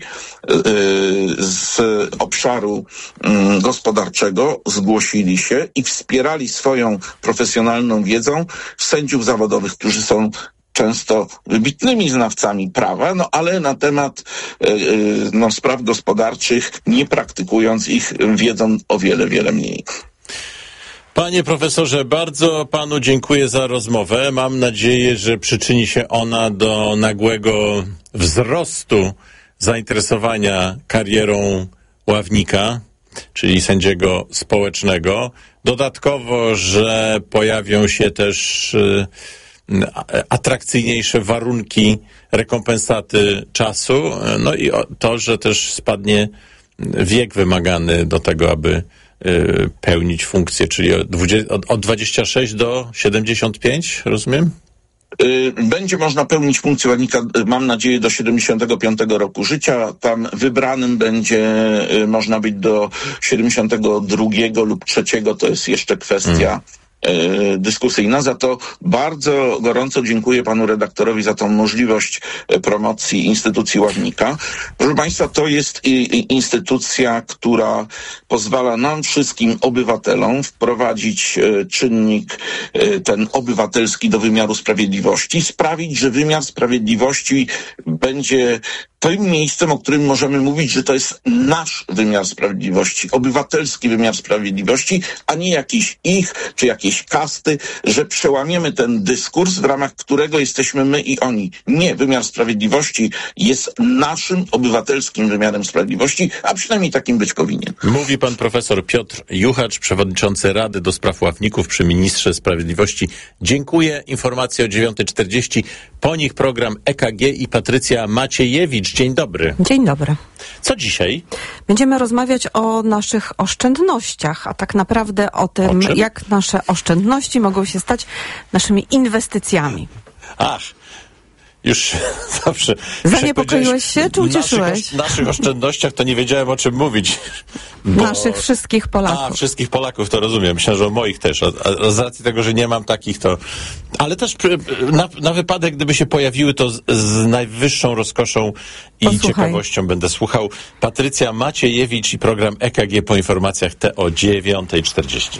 z obszaru gospodarczego zgłosili się i wspierali swoją profesjonalną wiedzą sędziów zawodowych, którzy są często wybitnymi znawcami prawa, ale na temat spraw gospodarczych, nie praktykując ich, wiedzą o wiele, wiele mniej. Panie profesorze, bardzo panu dziękuję za rozmowę. Mam nadzieję, że przyczyni się ona do nagłego wzrostu zainteresowania karierą ławnika, czyli sędziego społecznego. Dodatkowo, że pojawią się też atrakcyjniejsze warunki rekompensaty czasu, no i to, że też spadnie wiek wymagany do tego, aby pełnić funkcję, czyli od 26 do 75, rozumiem? Będzie można pełnić funkcję ławnika, mam nadzieję, do 75 roku życia. Tam wybranym będzie można być do 72 lub 3. To jest jeszcze kwestia dyskusyjna. Za to bardzo gorąco dziękuję panu redaktorowi za tą możliwość promocji instytucji ławnika. Proszę państwa, to jest instytucja, która pozwala nam wszystkim obywatelom wprowadzić czynnik ten obywatelski do wymiaru sprawiedliwości, sprawić, że wymiar sprawiedliwości będzie tym miejscem, o którym możemy mówić, że to jest nasz wymiar sprawiedliwości, obywatelski wymiar sprawiedliwości, a nie jakiś ich, czy jakieś kasty, że przełamiemy ten dyskurs, w ramach którego jesteśmy my i oni. Nie, wymiar sprawiedliwości jest naszym obywatelskim wymiarem sprawiedliwości, a przynajmniej takim być powinien. Mówi pan profesor Piotr Juchacz, przewodniczący Rady do Spraw Ławników przy Ministrze Sprawiedliwości. Dziękuję. Informacje o 9:40. Po nich program EKG i Patrycja Maciejewicz. Dzień dobry. Dzień dobry. Co dzisiaj? Będziemy rozmawiać o naszych oszczędnościach, a tak naprawdę o tym, jak nasze oszczędności mogą się stać naszymi inwestycjami. Ach, już dobrze. Zaniepokoiłeś się, czy ucieszyłeś? W naszych oszczędnościach to nie wiedziałem, o czym mówić. Naszych wszystkich Polaków. Wszystkich Polaków, to rozumiem. Myślę, że o moich też. A z racji tego, że nie mam takich, to... Ale też na wypadek, gdyby się pojawiły, to z najwyższą rozkoszą i ciekawością będę słuchał. Patrycja Maciejewicz i program EKG po informacjach o 9:40.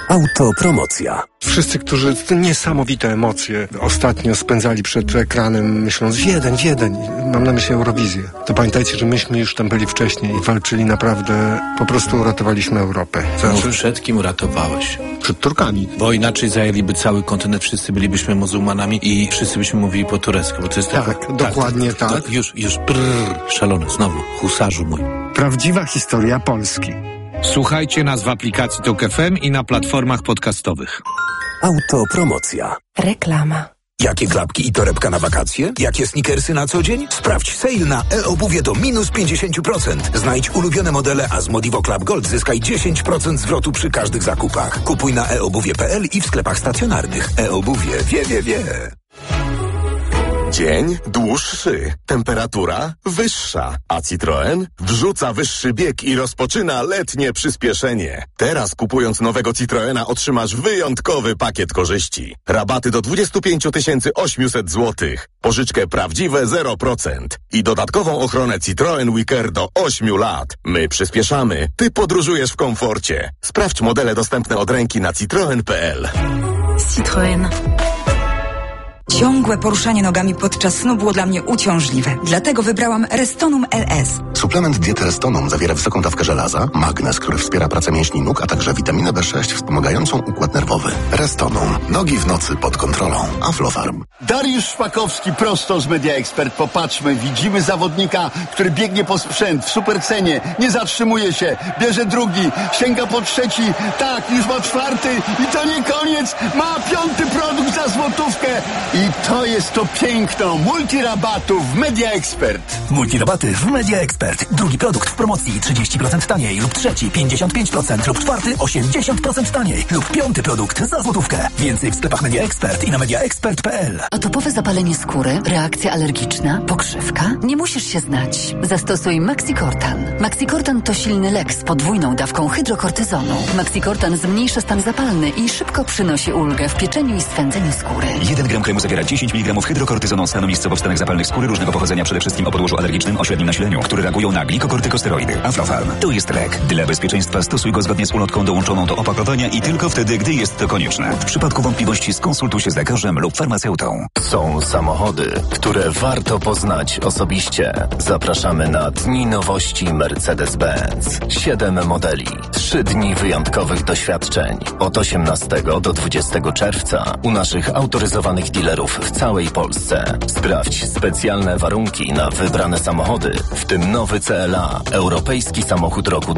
Autopromocja. Wszyscy, którzy niesamowite emocje ostatnio spędzali przed ekranem, myśląc Wiedeń, mam na myśli Eurowizję, to pamiętajcie, że myśmy już tam byli wcześniej i walczyli naprawdę, po prostu uratowaliśmy Europę. Mów, przed kim uratowałeś? Przed Turkami. Bo inaczej zajęliby cały kontynent, wszyscy byliśmy muzułmanami i wszyscy byśmy mówili po turecku, bo to jest dokładnie tak. Już, szalone, znowu, husarzu mój. Prawdziwa historia Polski. Słuchajcie nas w aplikacji TOK FM i na platformach podcastowych. Autopromocja. Reklama. Jakie klapki i torebka na wakacje? Jakie sneakersy na co dzień? Sprawdź sale na e-obuwie do minus 50%. Znajdź ulubione modele, a z Modivo Club Gold zyskaj 10% zwrotu przy każdych zakupach. Kupuj na eobuwie.pl i w sklepach stacjonarnych. E-obuwie wie. Dzień dłuższy, temperatura wyższa, a Citroen wrzuca wyższy bieg i rozpoczyna letnie przyspieszenie. Teraz kupując nowego Citroena otrzymasz wyjątkowy pakiet korzyści. Rabaty do 25 800 zł, pożyczkę prawdziwe 0% i dodatkową ochronę Citroen WeCare do 8 lat. My przyspieszamy, ty podróżujesz w komforcie. Sprawdź modele dostępne od ręki na citroen.pl. Citroen. Ciągłe poruszanie nogami podczas snu było dla mnie uciążliwe. Dlatego wybrałam Restonum LS. Suplement diety Restonum zawiera wysoką dawkę żelaza, magnez, który wspiera pracę mięśni nóg, a także witaminę B6 wspomagającą układ nerwowy. Restonum. Nogi w nocy pod kontrolą. Aflofarm. Dariusz Szpakowski prosto z Media Expert. Popatrzmy, widzimy zawodnika, który biegnie po sprzęt w supercenie. Nie zatrzymuje się. Bierze drugi. Sięga po trzeci. Tak, już ma czwarty. I to nie koniec. Ma piąty produkt za złotówkę. I to jest to piękno multirabatów w Media Expert. Multirabaty w Media Expert. Drugi produkt w promocji 30% taniej lub trzeci 55% lub czwarty 80% taniej lub piąty produkt za złotówkę. Więcej w sklepach Media Expert i na mediaexpert.pl. Atopowe zapalenie skóry, reakcja alergiczna, pokrzywka? Nie musisz się znać. Zastosuj Maxicortan. Maxicortan to silny lek z podwójną dawką hydrokortyzonu. Maxicortan zmniejsza stan zapalny i szybko przynosi ulgę w pieczeniu i swędzeniu skóry. 1 gram kremu zawiera 10 mg hydrokortyzonu z miejscowo w stanach zapalnych skóry różnego pochodzenia, przede wszystkim o podłożu alergicznym o średnim nasileniu, które reagują na glikokortykosteroidy. Aflofarm. To jest lek. Dla bezpieczeństwa stosuj go zgodnie z ulotką dołączoną do opakowania i tylko wtedy, gdy jest to konieczne. W przypadku wątpliwości skonsultuj się z lekarzem lub farmaceutą. Są samochody, które warto poznać osobiście. Zapraszamy na Dni Nowości Mercedes-Benz. 7 modeli. 3 dni wyjątkowych doświadczeń. Od 18 do 20 czerwca u naszych autoryzowanych dealerów w całej Polsce. Sprawdź specjalne warunki na wybrane samochody, w tym nowy CLA, europejski samochód roku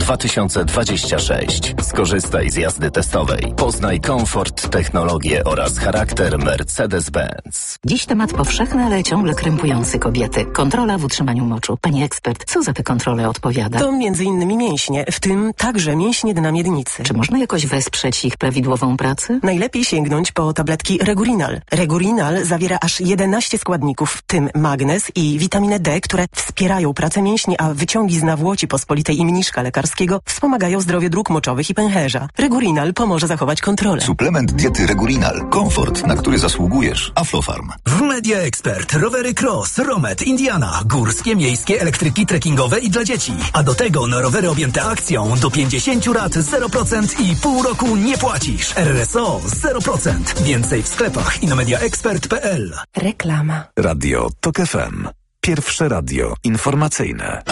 2026. Skorzystaj z jazdy testowej. Poznaj komfort, technologię oraz charakter Mercedes-Benz. Dziś temat powszechny, ale ciągle krępujący kobiety. Kontrola w utrzymaniu moczu. Pani ekspert, co za te kontrole odpowiada? To m.in. mięśnie, w tym także mięśnie dna miednicy. Czy można jakoś wesprzeć ich prawidłową pracę? Najlepiej sięgnąć po tabletki Regurinal. Regurinal zawiera aż 11 składników, w tym magnez i witaminę D, które wspierają pracę mięśni, a wyciągi z nawłoci pospolitej i mniszka lekarskiego wspomagają zdrowie dróg moczowych i pęcherza. Regurinal pomoże zachować kontrolę. Suplement diety Regurinal. Komfort, na który zasługujesz. Aflofarm. W Media Expert rowery Cross, Romet, Indiana, górskie, miejskie, elektryki trekkingowe i dla dzieci. A do tego na rowery objęte akcją do 50 lat 0% i pół roku nie płacisz. RSO 0%. Więcej w sklepach i na mediaexpert.pl. Reklama. Radio TOK FM. Pierwsze radio informacyjne.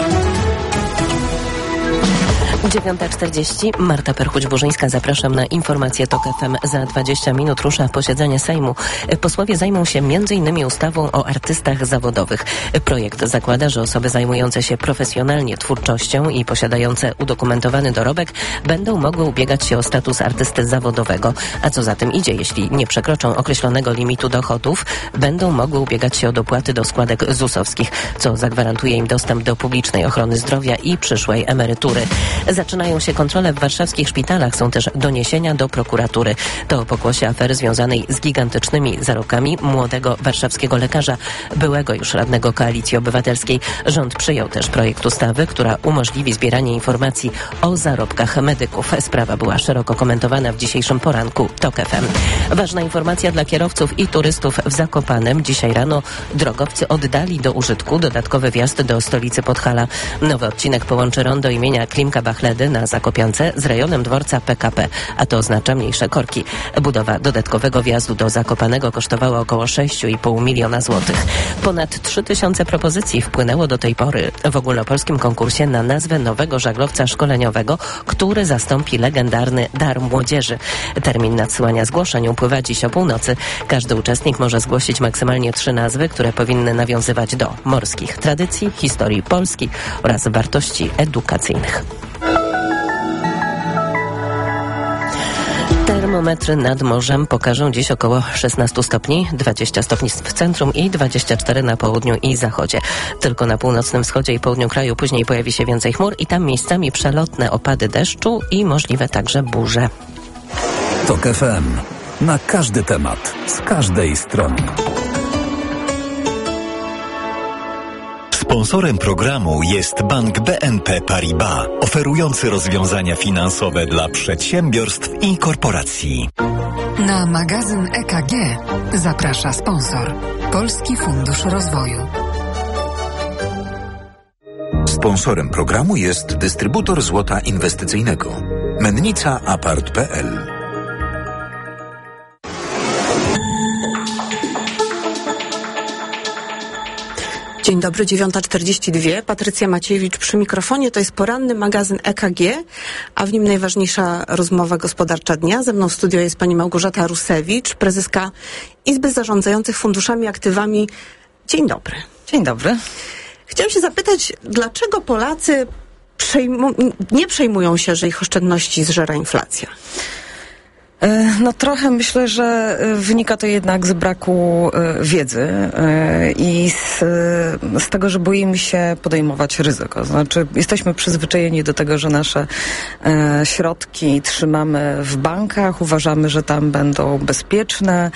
9:40. Marta Perchuć-Burzyńska. Zapraszam na informację TOK FM. Za 20 minut rusza posiedzenie Sejmu. Posłowie zajmą się m.in. ustawą o artystach zawodowych. Projekt zakłada, że osoby zajmujące się profesjonalnie twórczością i posiadające udokumentowany dorobek będą mogły ubiegać się o status artysty zawodowego. A co za tym idzie, jeśli nie przekroczą określonego limitu dochodów, będą mogły ubiegać się o dopłaty do składek ZUS-owskich, co zagwarantuje im dostęp do publicznej ochrony zdrowia i przyszłej emerytury. Zaczynają się kontrole w warszawskich szpitalach. Są też doniesienia do prokuratury. To pokłosie afery związanej z gigantycznymi zarobkami młodego warszawskiego lekarza, byłego już radnego Koalicji Obywatelskiej. Rząd przyjął też projekt ustawy, która umożliwi zbieranie informacji o zarobkach medyków. Sprawa była szeroko komentowana w dzisiejszym poranku TOK FM. Ważna informacja dla kierowców i turystów w Zakopanem. Dzisiaj rano drogowcy oddali do użytku dodatkowy wjazd do stolicy Podhala. Nowy odcinek połączy rondo imienia Klimka Bachera Machledy na Zakopiance z rejonem dworca PKP, a to oznacza mniejsze korki. Budowa dodatkowego wjazdu do Zakopanego kosztowała około 6,5 miliona złotych. Ponad 3000 propozycji wpłynęło do tej pory w ogólnopolskim konkursie na nazwę nowego żaglowca szkoleniowego, który zastąpi legendarny Dar Młodzieży. Termin nadsyłania zgłoszeń upływa dziś o północy. Każdy uczestnik może zgłosić maksymalnie 3 nazwy, które powinny nawiązywać do morskich tradycji, historii Polski oraz wartości edukacyjnych. Termometry nad morzem pokażą dziś około 16 stopni, 20 stopni w centrum i 24 na południu i zachodzie. Tylko na północnym wschodzie i południu kraju później pojawi się więcej chmur i tam miejscami przelotne opady deszczu i możliwe także burze. TOK FM. Na każdy temat, z każdej strony. Sponsorem programu jest Bank BNP Paribas, oferujący rozwiązania finansowe dla przedsiębiorstw i korporacji. Na magazyn EKG zaprasza sponsor Polski Fundusz Rozwoju. Sponsorem programu jest dystrybutor złota inwestycyjnego Mennica Apart.pl. Dzień dobry, 9:42. Patrycja Maciejewicz przy mikrofonie. To jest poranny magazyn EKG, a w nim najważniejsza rozmowa gospodarcza dnia. Ze mną w studio jest pani Małgorzata Rusewicz, prezeska Izby Zarządzających Funduszami Aktywami. Dzień dobry. Dzień dobry. Chciałam się zapytać, dlaczego Polacy nie przejmują się, że ich oszczędności zżera inflacja? No trochę myślę, że wynika to jednak z braku wiedzy i z tego, że boimy się podejmować ryzyko. Znaczy jesteśmy przyzwyczajeni do tego, że nasze środki trzymamy w bankach, uważamy, że tam będą bezpieczne.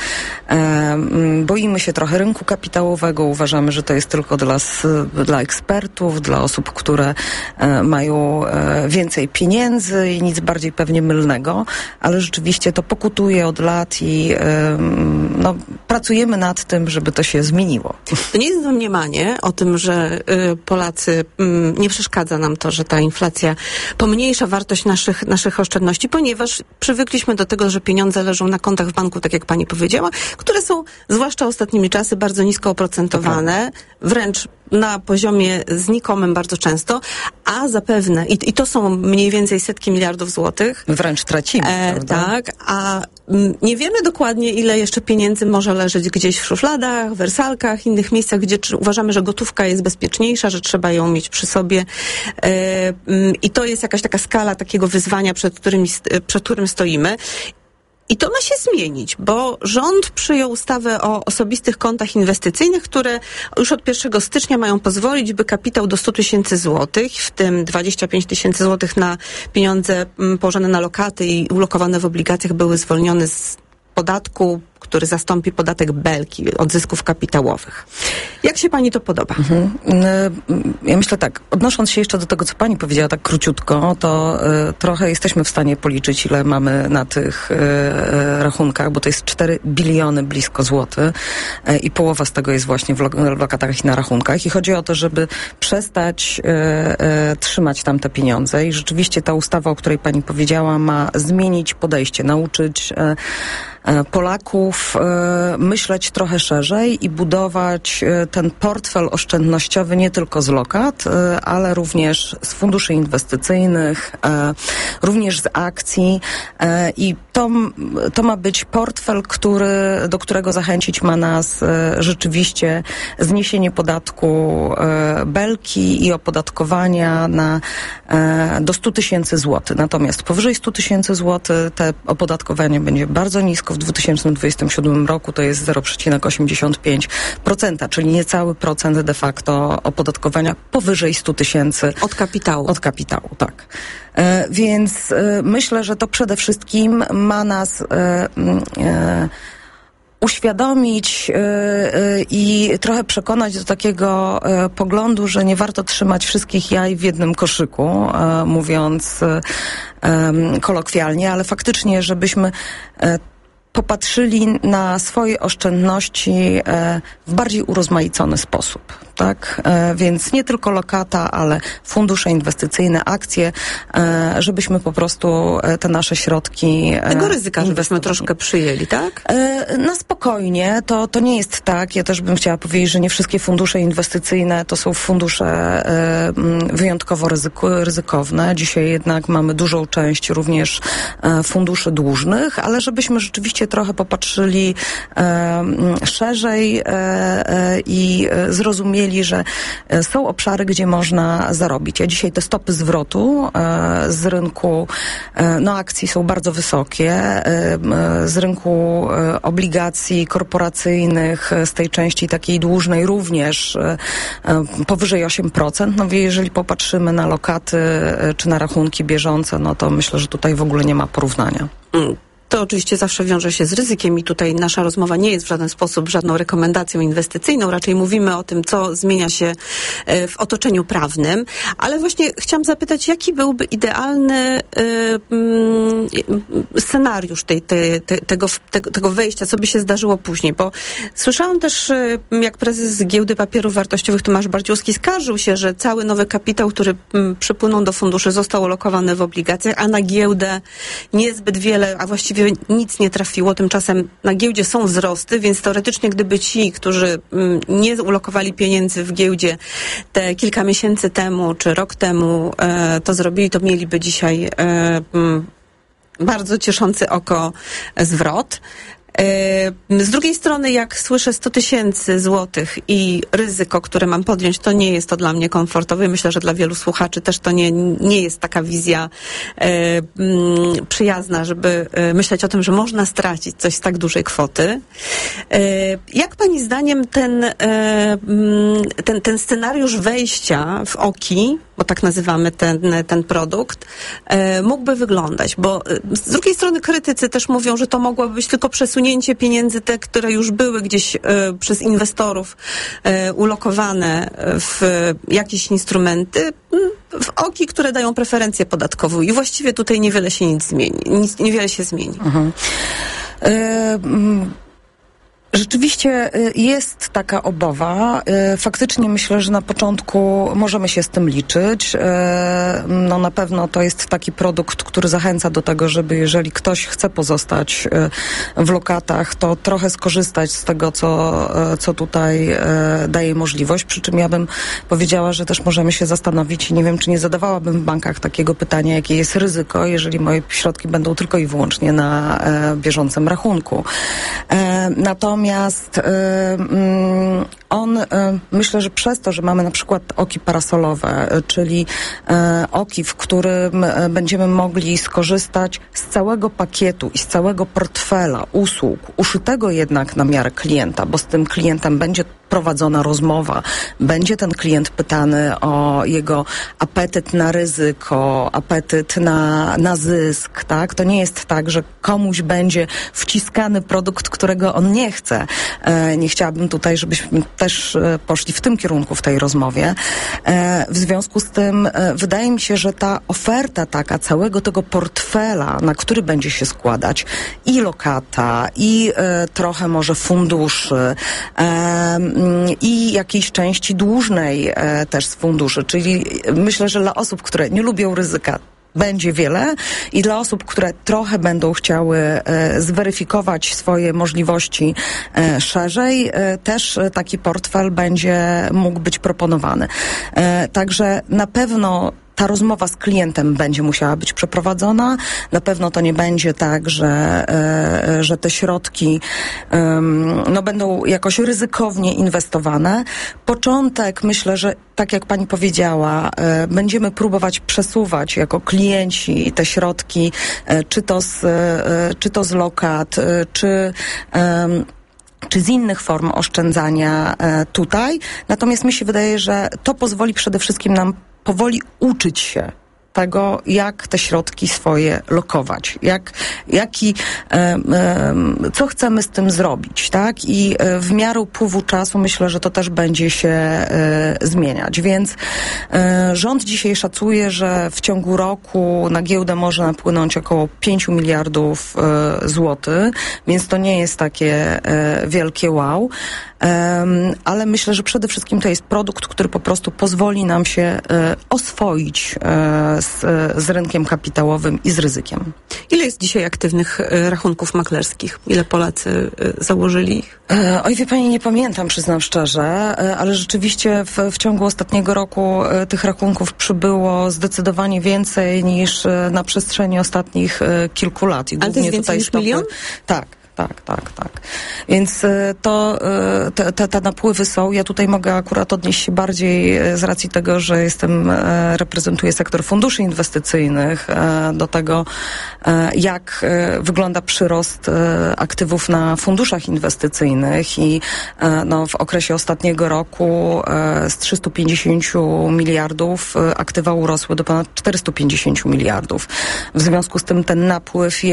Boimy się trochę rynku kapitałowego, uważamy, że to jest tylko dla ekspertów, dla osób, które mają więcej pieniędzy i nic bardziej pewnie mylnego, ale rzeczywiście to pokutuje od lat i pracujemy nad tym, żeby to się zmieniło. To nie jest domniemanie o tym, że Polacy, nie przeszkadza nam to, że ta inflacja pomniejsza wartość naszych oszczędności, ponieważ przywykliśmy do tego, że pieniądze leżą na kontach w banku, tak jak pani powiedziała, które są, zwłaszcza ostatnimi czasy, bardzo nisko oprocentowane, wręcz na poziomie znikomym bardzo często, a zapewne, i to są mniej więcej setki miliardów złotych. Wręcz tracimy, prawda? Tak, a nie wiemy dokładnie, ile jeszcze pieniędzy może leżeć gdzieś w szufladach, wersalkach, innych miejscach, gdzie uważamy, że gotówka jest bezpieczniejsza, że trzeba ją mieć przy sobie. I to jest jakaś taka skala takiego wyzwania, przed którym stoimy. I to ma się zmienić, bo rząd przyjął ustawę o osobistych kontach inwestycyjnych, które już od 1 stycznia mają pozwolić, by kapitał do 100 000 złotych, w tym 25 000 złotych na pieniądze położone na lokaty i ulokowane w obligacjach, były zwolnione z podatku, który zastąpi podatek Belki od zysków kapitałowych. Jak się pani to podoba? Ja myślę tak, odnosząc się jeszcze do tego, co pani powiedziała tak króciutko, to trochę jesteśmy w stanie policzyć, ile mamy na tych rachunkach, bo to jest 4 biliony blisko złotych i połowa z tego jest właśnie w lokatach i na rachunkach. I chodzi o to, żeby przestać trzymać tam te pieniądze i rzeczywiście ta ustawa, o której pani powiedziała, ma zmienić podejście, nauczyć Polaków myśleć trochę szerzej i budować ten portfel oszczędnościowy nie tylko z lokat, ale również z funduszy inwestycyjnych, również z akcji i to ma być portfel, do którego zachęcić ma nas rzeczywiście zniesienie podatku Belki i opodatkowania do 100 000 złotych. Natomiast powyżej 100 000 złotych te opodatkowanie będzie bardzo nisko. W 2027 roku to jest 0,85%, czyli niecały procent de facto opodatkowania powyżej 100 000. Od kapitału. Od kapitału, tak. Więc myślę, że to przede wszystkim ma nas uświadomić i trochę przekonać do takiego poglądu, że nie warto trzymać wszystkich jaj w jednym koszyku, mówiąc kolokwialnie, ale faktycznie, żebyśmy popatrzyli na swoje oszczędności w bardziej urozmaicony sposób. tak? Więc nie tylko lokata, ale fundusze inwestycyjne, akcje, żebyśmy po prostu te nasze środki... Tego ryzyka, żebyśmy troszkę przyjęli, tak? Na spokojnie. To nie jest tak. Ja też bym chciała powiedzieć, że nie wszystkie fundusze inwestycyjne to są fundusze wyjątkowo ryzykowne. Dzisiaj jednak mamy dużą część również funduszy dłużnych, ale żebyśmy rzeczywiście trochę popatrzyli szerzej i zrozumieli, że są obszary, gdzie można zarobić. A dzisiaj te stopy zwrotu z rynku akcji są bardzo wysokie. Z rynku obligacji korporacyjnych, z tej części takiej dłużnej również powyżej 8%. No jeżeli popatrzymy na lokaty czy na rachunki bieżące, no to myślę, że tutaj w ogóle nie ma porównania. To oczywiście zawsze wiąże się z ryzykiem i tutaj nasza rozmowa nie jest w żaden sposób żadną rekomendacją inwestycyjną, raczej mówimy o tym, co zmienia się w otoczeniu prawnym, ale właśnie chciałam zapytać, jaki byłby idealny scenariusz tego wejścia, co by się zdarzyło później, bo słyszałam też, jak prezes Giełdy Papierów Wartościowych Tomasz Bardziłski skarżył się, że cały nowy kapitał, który przypłynął do funduszy, został ulokowany w obligacjach, a na giełdę niezbyt wiele, a właściwie nic nie trafiło. Tymczasem na giełdzie są wzrosty, więc teoretycznie gdyby ci, którzy nie ulokowali pieniędzy w giełdzie te kilka miesięcy temu czy rok temu to zrobili, to mieliby dzisiaj bardzo cieszący oko zwrot. Z drugiej strony, jak słyszę 100 000 złotych i ryzyko, które mam podjąć, to nie jest to dla mnie komfortowe. Myślę, że dla wielu słuchaczy też to nie jest taka wizja przyjazna, żeby myśleć o tym, że można stracić coś z tak dużej kwoty. Jak pani zdaniem ten scenariusz wejścia w OKI, bo tak nazywamy ten produkt, mógłby wyglądać? Bo z drugiej strony krytycy też mówią, że to mogłoby być tylko przesunięcie pieniędzy, te, które już były gdzieś przez inwestorów ulokowane w jakieś instrumenty, w OKI, które dają preferencję podatkową i właściwie tutaj niewiele się zmieni. Mhm. Rzeczywiście jest taka obawa. Faktycznie myślę, że na początku możemy się z tym liczyć. No na pewno to jest taki produkt, który zachęca do tego, żeby jeżeli ktoś chce pozostać w lokatach, to trochę skorzystać z tego, co tutaj daje możliwość. Przy czym ja bym powiedziała, że też możemy się zastanowić i nie wiem, czy nie zadawałabym w bankach takiego pytania, jakie jest ryzyko, jeżeli moje środki będą tylko i wyłącznie na bieżącym rachunku. Natomiast myślę, że przez to, że mamy na przykład OKI parasolowe, czyli OKI, w którym będziemy mogli skorzystać z całego pakietu i z całego portfela usług, uszytego jednak na miarę klienta, bo z tym klientem będzie prowadzona rozmowa, będzie ten klient pytany o jego apetyt na ryzyko, apetyt na zysk, tak? To nie jest tak, że komuś będzie wciskany produkt, którego on nie chce. Nie chciałabym tutaj, żebyśmy też poszli w tym kierunku w tej rozmowie. W związku z tym wydaje mi się, że ta oferta taka całego tego portfela, na który będzie się składać i lokata, i trochę może funduszy, i jakiejś części dłużnej też z funduszy, czyli myślę, że dla osób, które nie lubią ryzyka, będzie wiele i dla osób, które trochę będą chciały zweryfikować swoje możliwości szerzej, też taki portfel będzie mógł być proponowany. Także na pewno ta rozmowa z klientem będzie musiała być przeprowadzona. Na pewno to nie będzie tak, że te środki będą jakoś ryzykownie inwestowane. Początek, myślę, że tak jak pani powiedziała, będziemy próbować przesuwać jako klienci te środki, czy to z lokat, czy z innych form oszczędzania tutaj. Natomiast mi się wydaje, że to pozwoli przede wszystkim nam powoli uczyć się tego, jak te środki swoje lokować, co chcemy z tym zrobić, tak? I w miarę upływu czasu myślę, że to też będzie się zmieniać, więc rząd dzisiaj szacuje, że w ciągu roku na giełdę może napłynąć około 5 miliardów złotych, więc to nie jest takie wielkie wow. Ale myślę, że przede wszystkim to jest produkt, który po prostu pozwoli nam się oswoić z rynkiem kapitałowym i z ryzykiem. Ile jest dzisiaj aktywnych rachunków maklerskich? Ile Polacy założyli ich? Oj, wie pani, nie pamiętam, przyznam szczerze, ale rzeczywiście w ciągu ostatniego roku tych rachunków przybyło zdecydowanie więcej niż na przestrzeni ostatnich kilku lat. I ale to jest więcej niż milion? Tak. Więc te napływy są. Ja tutaj mogę akurat odnieść się bardziej z racji tego, że reprezentuję sektor funduszy inwestycyjnych do tego, jak wygląda przyrost aktywów na funduszach inwestycyjnych i w okresie ostatniego roku z 350 miliardów aktywa urosły do ponad 450 miliardów. W związku z tym ten napływ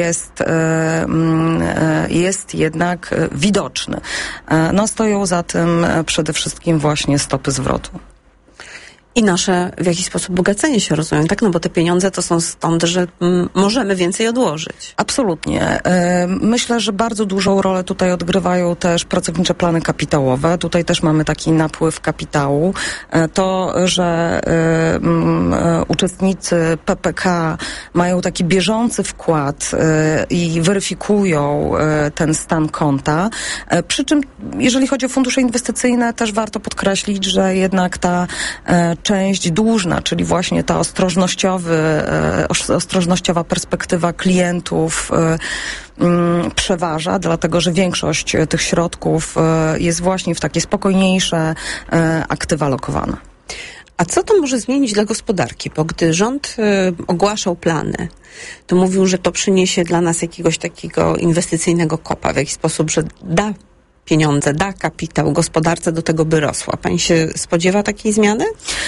jest jednak widoczny. Stoją za tym przede wszystkim właśnie stopy zwrotu. I nasze w jakiś sposób bogacenie się, rozumiem, tak? No bo te pieniądze to są stąd, że możemy więcej odłożyć. Absolutnie. Myślę, że bardzo dużą rolę tutaj odgrywają też pracownicze plany kapitałowe. Tutaj też mamy taki napływ kapitału. To, że uczestnicy PPK mają taki bieżący wkład i weryfikują ten stan konta. Przy czym, jeżeli chodzi o fundusze inwestycyjne, też warto podkreślić, że jednak ta część dłużna, czyli właśnie ta ostrożnościowa perspektywa klientów przeważa, dlatego że większość tych środków jest właśnie w takie spokojniejsze aktywa lokowane. A co to może zmienić dla gospodarki? Bo gdy rząd ogłaszał plany, to mówił, że to przyniesie dla nas jakiegoś takiego inwestycyjnego kopa, w jakiś sposób, że da pieniądze, da kapitał gospodarce, do tego by rosła. Pani się spodziewa takiej zmiany?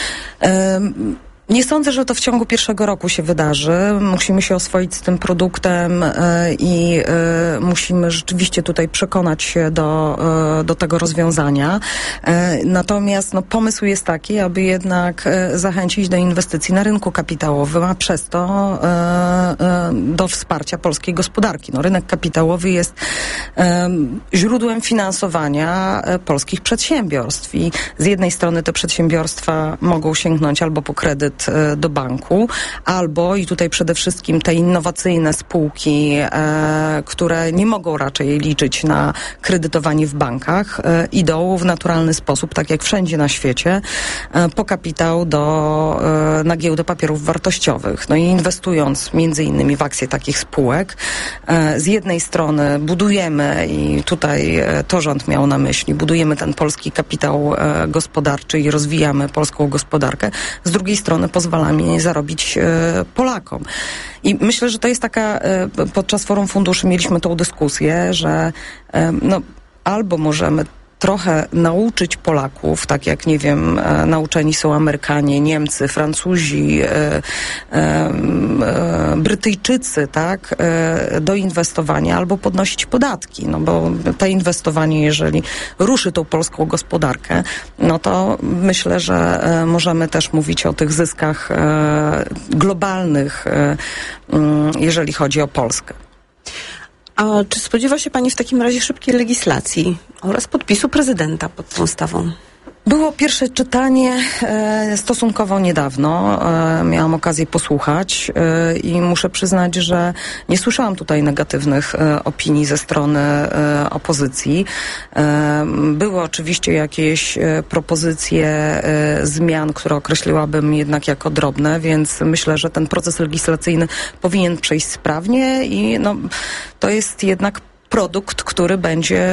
Nie sądzę, że to w ciągu pierwszego roku się wydarzy. Musimy się oswoić z tym produktem i musimy rzeczywiście tutaj przekonać się do tego rozwiązania. Natomiast pomysł jest taki, aby jednak zachęcić do inwestycji na rynku kapitałowym, a przez to do wsparcia polskiej gospodarki. Rynek kapitałowy jest źródłem finansowania polskich przedsiębiorstw i z jednej strony te przedsiębiorstwa mogą sięgnąć albo po kredyt do banku, albo, i tutaj przede wszystkim te innowacyjne spółki, które nie mogą raczej liczyć na kredytowanie w bankach, idą w naturalny sposób, tak jak wszędzie na świecie, po kapitał na giełdę papierów wartościowych. I inwestując między innymi w akcje takich spółek, z jednej strony budujemy, i tutaj to rząd miał na myśli, budujemy ten polski kapitał gospodarczy i rozwijamy polską gospodarkę, z drugiej strony pozwalamy zarobić Polakom. I myślę, że to jest taka, podczas Forum Funduszy mieliśmy tą dyskusję, że albo możemy trochę nauczyć Polaków, tak jak, nie wiem, nauczeni są Amerykanie, Niemcy, Francuzi, Brytyjczycy, tak, do inwestowania, albo podnosić podatki, bo to inwestowanie, jeżeli ruszy tą polską gospodarkę, to myślę, że możemy też mówić o tych zyskach globalnych, jeżeli chodzi o Polskę. A czy spodziewa się Pani w takim razie szybkiej legislacji oraz podpisu prezydenta pod tą ustawą? Było pierwsze czytanie stosunkowo niedawno. Miałam okazję posłuchać i muszę przyznać, że nie słyszałam tutaj negatywnych opinii ze strony opozycji. Były oczywiście jakieś propozycje zmian, które określiłabym jednak jako drobne, więc myślę, że ten proces legislacyjny powinien przejść sprawnie i to jest jednak produkt, który będzie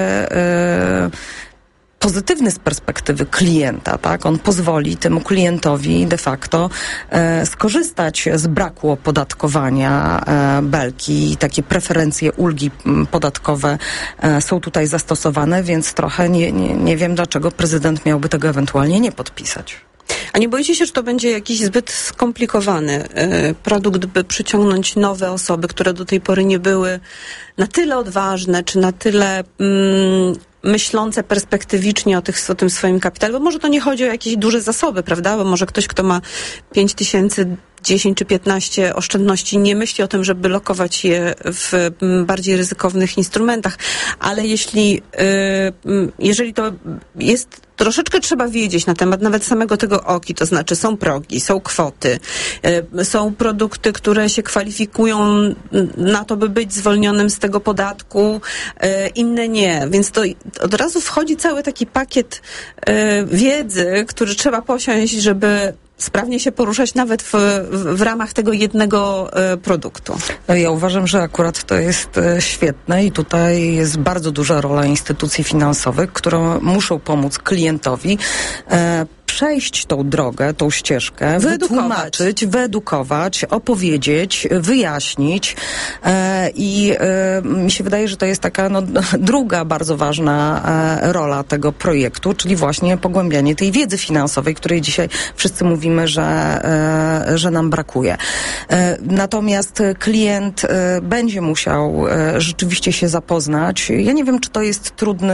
pozytywny z perspektywy klienta, tak? On pozwoli temu klientowi de facto skorzystać z braku opodatkowania belki. Takie preferencje, ulgi podatkowe są tutaj zastosowane, więc trochę nie wiem, dlaczego prezydent miałby tego ewentualnie nie podpisać. A nie boicie się, że to będzie jakiś zbyt skomplikowany produkt, by przyciągnąć nowe osoby, które do tej pory nie były na tyle odważne, czy na tyle myślące perspektywicznie o tym swoim kapitale, bo może to nie chodzi o jakieś duże zasoby, prawda? Bo może ktoś, kto ma 5 000, 10 czy 15 oszczędności, nie myśli o tym, żeby lokować je w bardziej ryzykownych instrumentach, ale jeżeli to jest, troszeczkę trzeba wiedzieć na temat nawet samego tego OKI, to znaczy są progi, są kwoty, są produkty, które się kwalifikują na to, by być zwolnionym z tego podatku, inne nie, więc to od razu wchodzi cały taki pakiet wiedzy, który trzeba posiąść, żeby sprawnie się poruszać nawet w ramach tego jednego produktu. No ja uważam, że akurat to jest świetne i tutaj jest bardzo duża rola instytucji finansowych, które muszą pomóc klientowi przejść tą drogę, tą ścieżkę, wytłumaczyć, wyedukować, opowiedzieć, wyjaśnić i mi się wydaje, że to jest taka druga bardzo ważna rola tego projektu, czyli właśnie pogłębianie tej wiedzy finansowej, której dzisiaj wszyscy mówimy, że nam brakuje. Natomiast klient będzie musiał rzeczywiście się zapoznać. Ja nie wiem, czy to jest trudny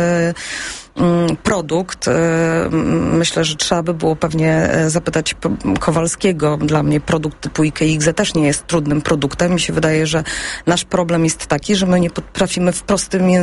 produkt. Myślę, że trzeba by było pewnie zapytać Kowalskiego. Dla mnie produkt typu IKX też nie jest trudnym produktem. Mi się wydaje, że nasz problem jest taki, że my nie potrafimy w prostym